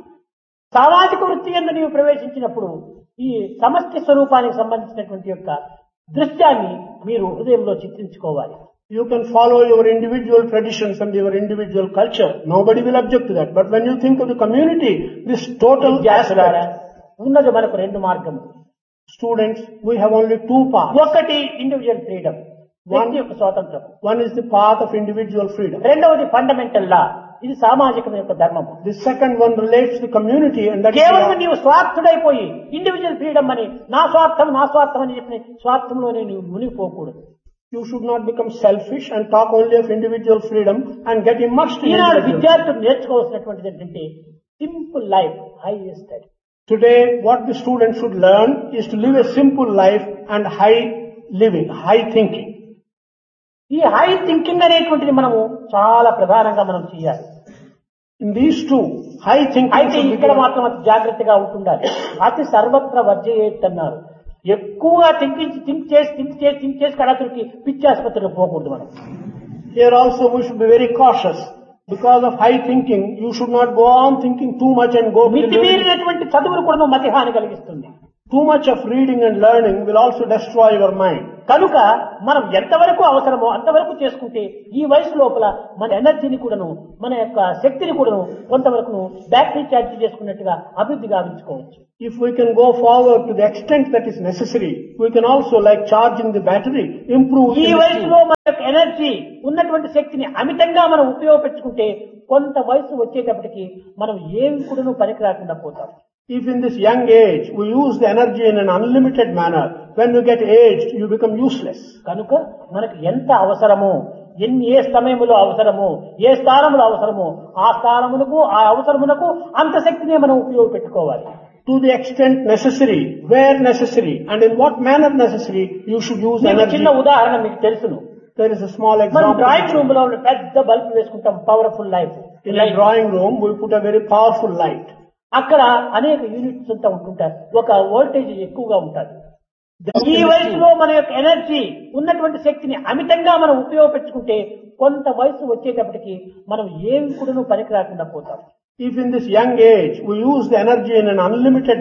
సామాజిక వృత్తి యందు నీవు ప్రవేశించినప్పుడు ఈ సమష్టి స్వరూపానికి సంబంధించినటువంటి యొక్క దృశ్యాన్ని మీరు హృదయంలో చిత్రించుకోవాలి. You can follow your individual traditions and your individual culture. Nobody will object to that. But when you think of the community, this total విద్యార్థులారా, aspect. ఉన్నది మనకు రెండు మార్గము. Students, we have only two paths. ఒకటి individual freedom, వ్యక్తి యొక్క స్వాతంత్రం. One is the path of individual freedom. రెండవది ఫండమెంటల్ లా, ఇది సామాజిక యొక్క ధర్మము. The second one relates to the community and that is కేవలం the నీవు స్వార్థుడైపోయి ఇండివిజువల్ ఫ్రీడమ్ అని నా స్వార్థం అని చెప్పిన స్వార్థంలోనే నువ్వు మునిగిపోకూడదు. You should not become selfish and talk only of individual freedom and get immersed in Eenadu individual. విద్యార్థులు నేర్చుకోవాల్సినటువంటిది ఏంటంటే simple life, high study. Today, what the students should learn is to live a simple life and high living, high thinking. ఈ high thinking అనేటువంటిది మనము చాలా ప్రధానంగా మనం చేయాలి. In these two, high thinking అయితే should be ఇక్కడ given. మాత్రం అతి జాగ్రత్తగా ఉంటుండాలి. అతి సర్వత్ర వర్జయేత్ అన్నారు. ఎక్కువగా థింక్ చేసి కడాతుడికి పిచ్చి ఆసుపత్రికి పోకూడదు మనం. Here also we should be very cautious Because of high thinking, you should not go on thinking too much and go to the limit. మితిమీరినటువంటి చదువులు కూడా మతిహాని కలిగిస్తుంది. Too much of reading and learning will also destroy your mind. కనుక మనం ఎంతవరకు అవసరమో అంతవరకు చేసుకుంటే ఈ వయసు లోపల మన ఎనర్జీని కూడాను మన యొక్క శక్తిని కూడాను కొంతవరకు బ్యాటరీ ఛార్జ్ చేసుకున్నట్టుగా అభివృద్ధి గావించుకోవచ్చు. If we can go forward to the extent that is necessary, we can also, like charging the battery, improve. ఈ వయసులో మన యొక్క ఎనర్జీ ఉన్నటువంటి శక్తిని అమితంగా మనం ఉపయోగపెట్టుకుంటే కొంత వయసు వచ్చేటప్పటికి మనం ఏమి కూడాను పనికి రాకుండా పోతాం. If in this young age we use the energy in an unlimited manner, when you get aged, you become useless. కనుక మనకు ఎంత అవసరమో ఏ సమయంలో అవసరమో ఏ స్థానంలో అవసరమో ఆ స్థానమునకు ఆ అవసరమునకు అంత శక్తినే మనం ఉపయోగపెట్టుకోవాలి. To the extent necessary, where necessary, and in what manner necessary, you should use energy. చిన్న ఉదాహరణ మీకు తెలుసును. There is a small మనం example. డ్రాయింగ్ రూమ్ లో పెద్ద బల్బ్ వేసుకుంటాం, powerful light. In a drawing room, we put a very powerful light. అక్కడ అనేక యూనిట్స్ అంతా ఉంటుంటారు, ఒక వోల్టేజ్ ఎక్కువగా ఉంటుంది. ఈ వయసులో మన యొక్క ఎనర్జీ ఉన్నటువంటి శక్తిని అమితంగా మనం ఉపయోగపెట్టుకుంటే కొంత వయసు వచ్చేటప్పటికి మనం ఏమి కూడా పనికి రాకుండా పోతాం. If in this young age we use the energy in an unlimited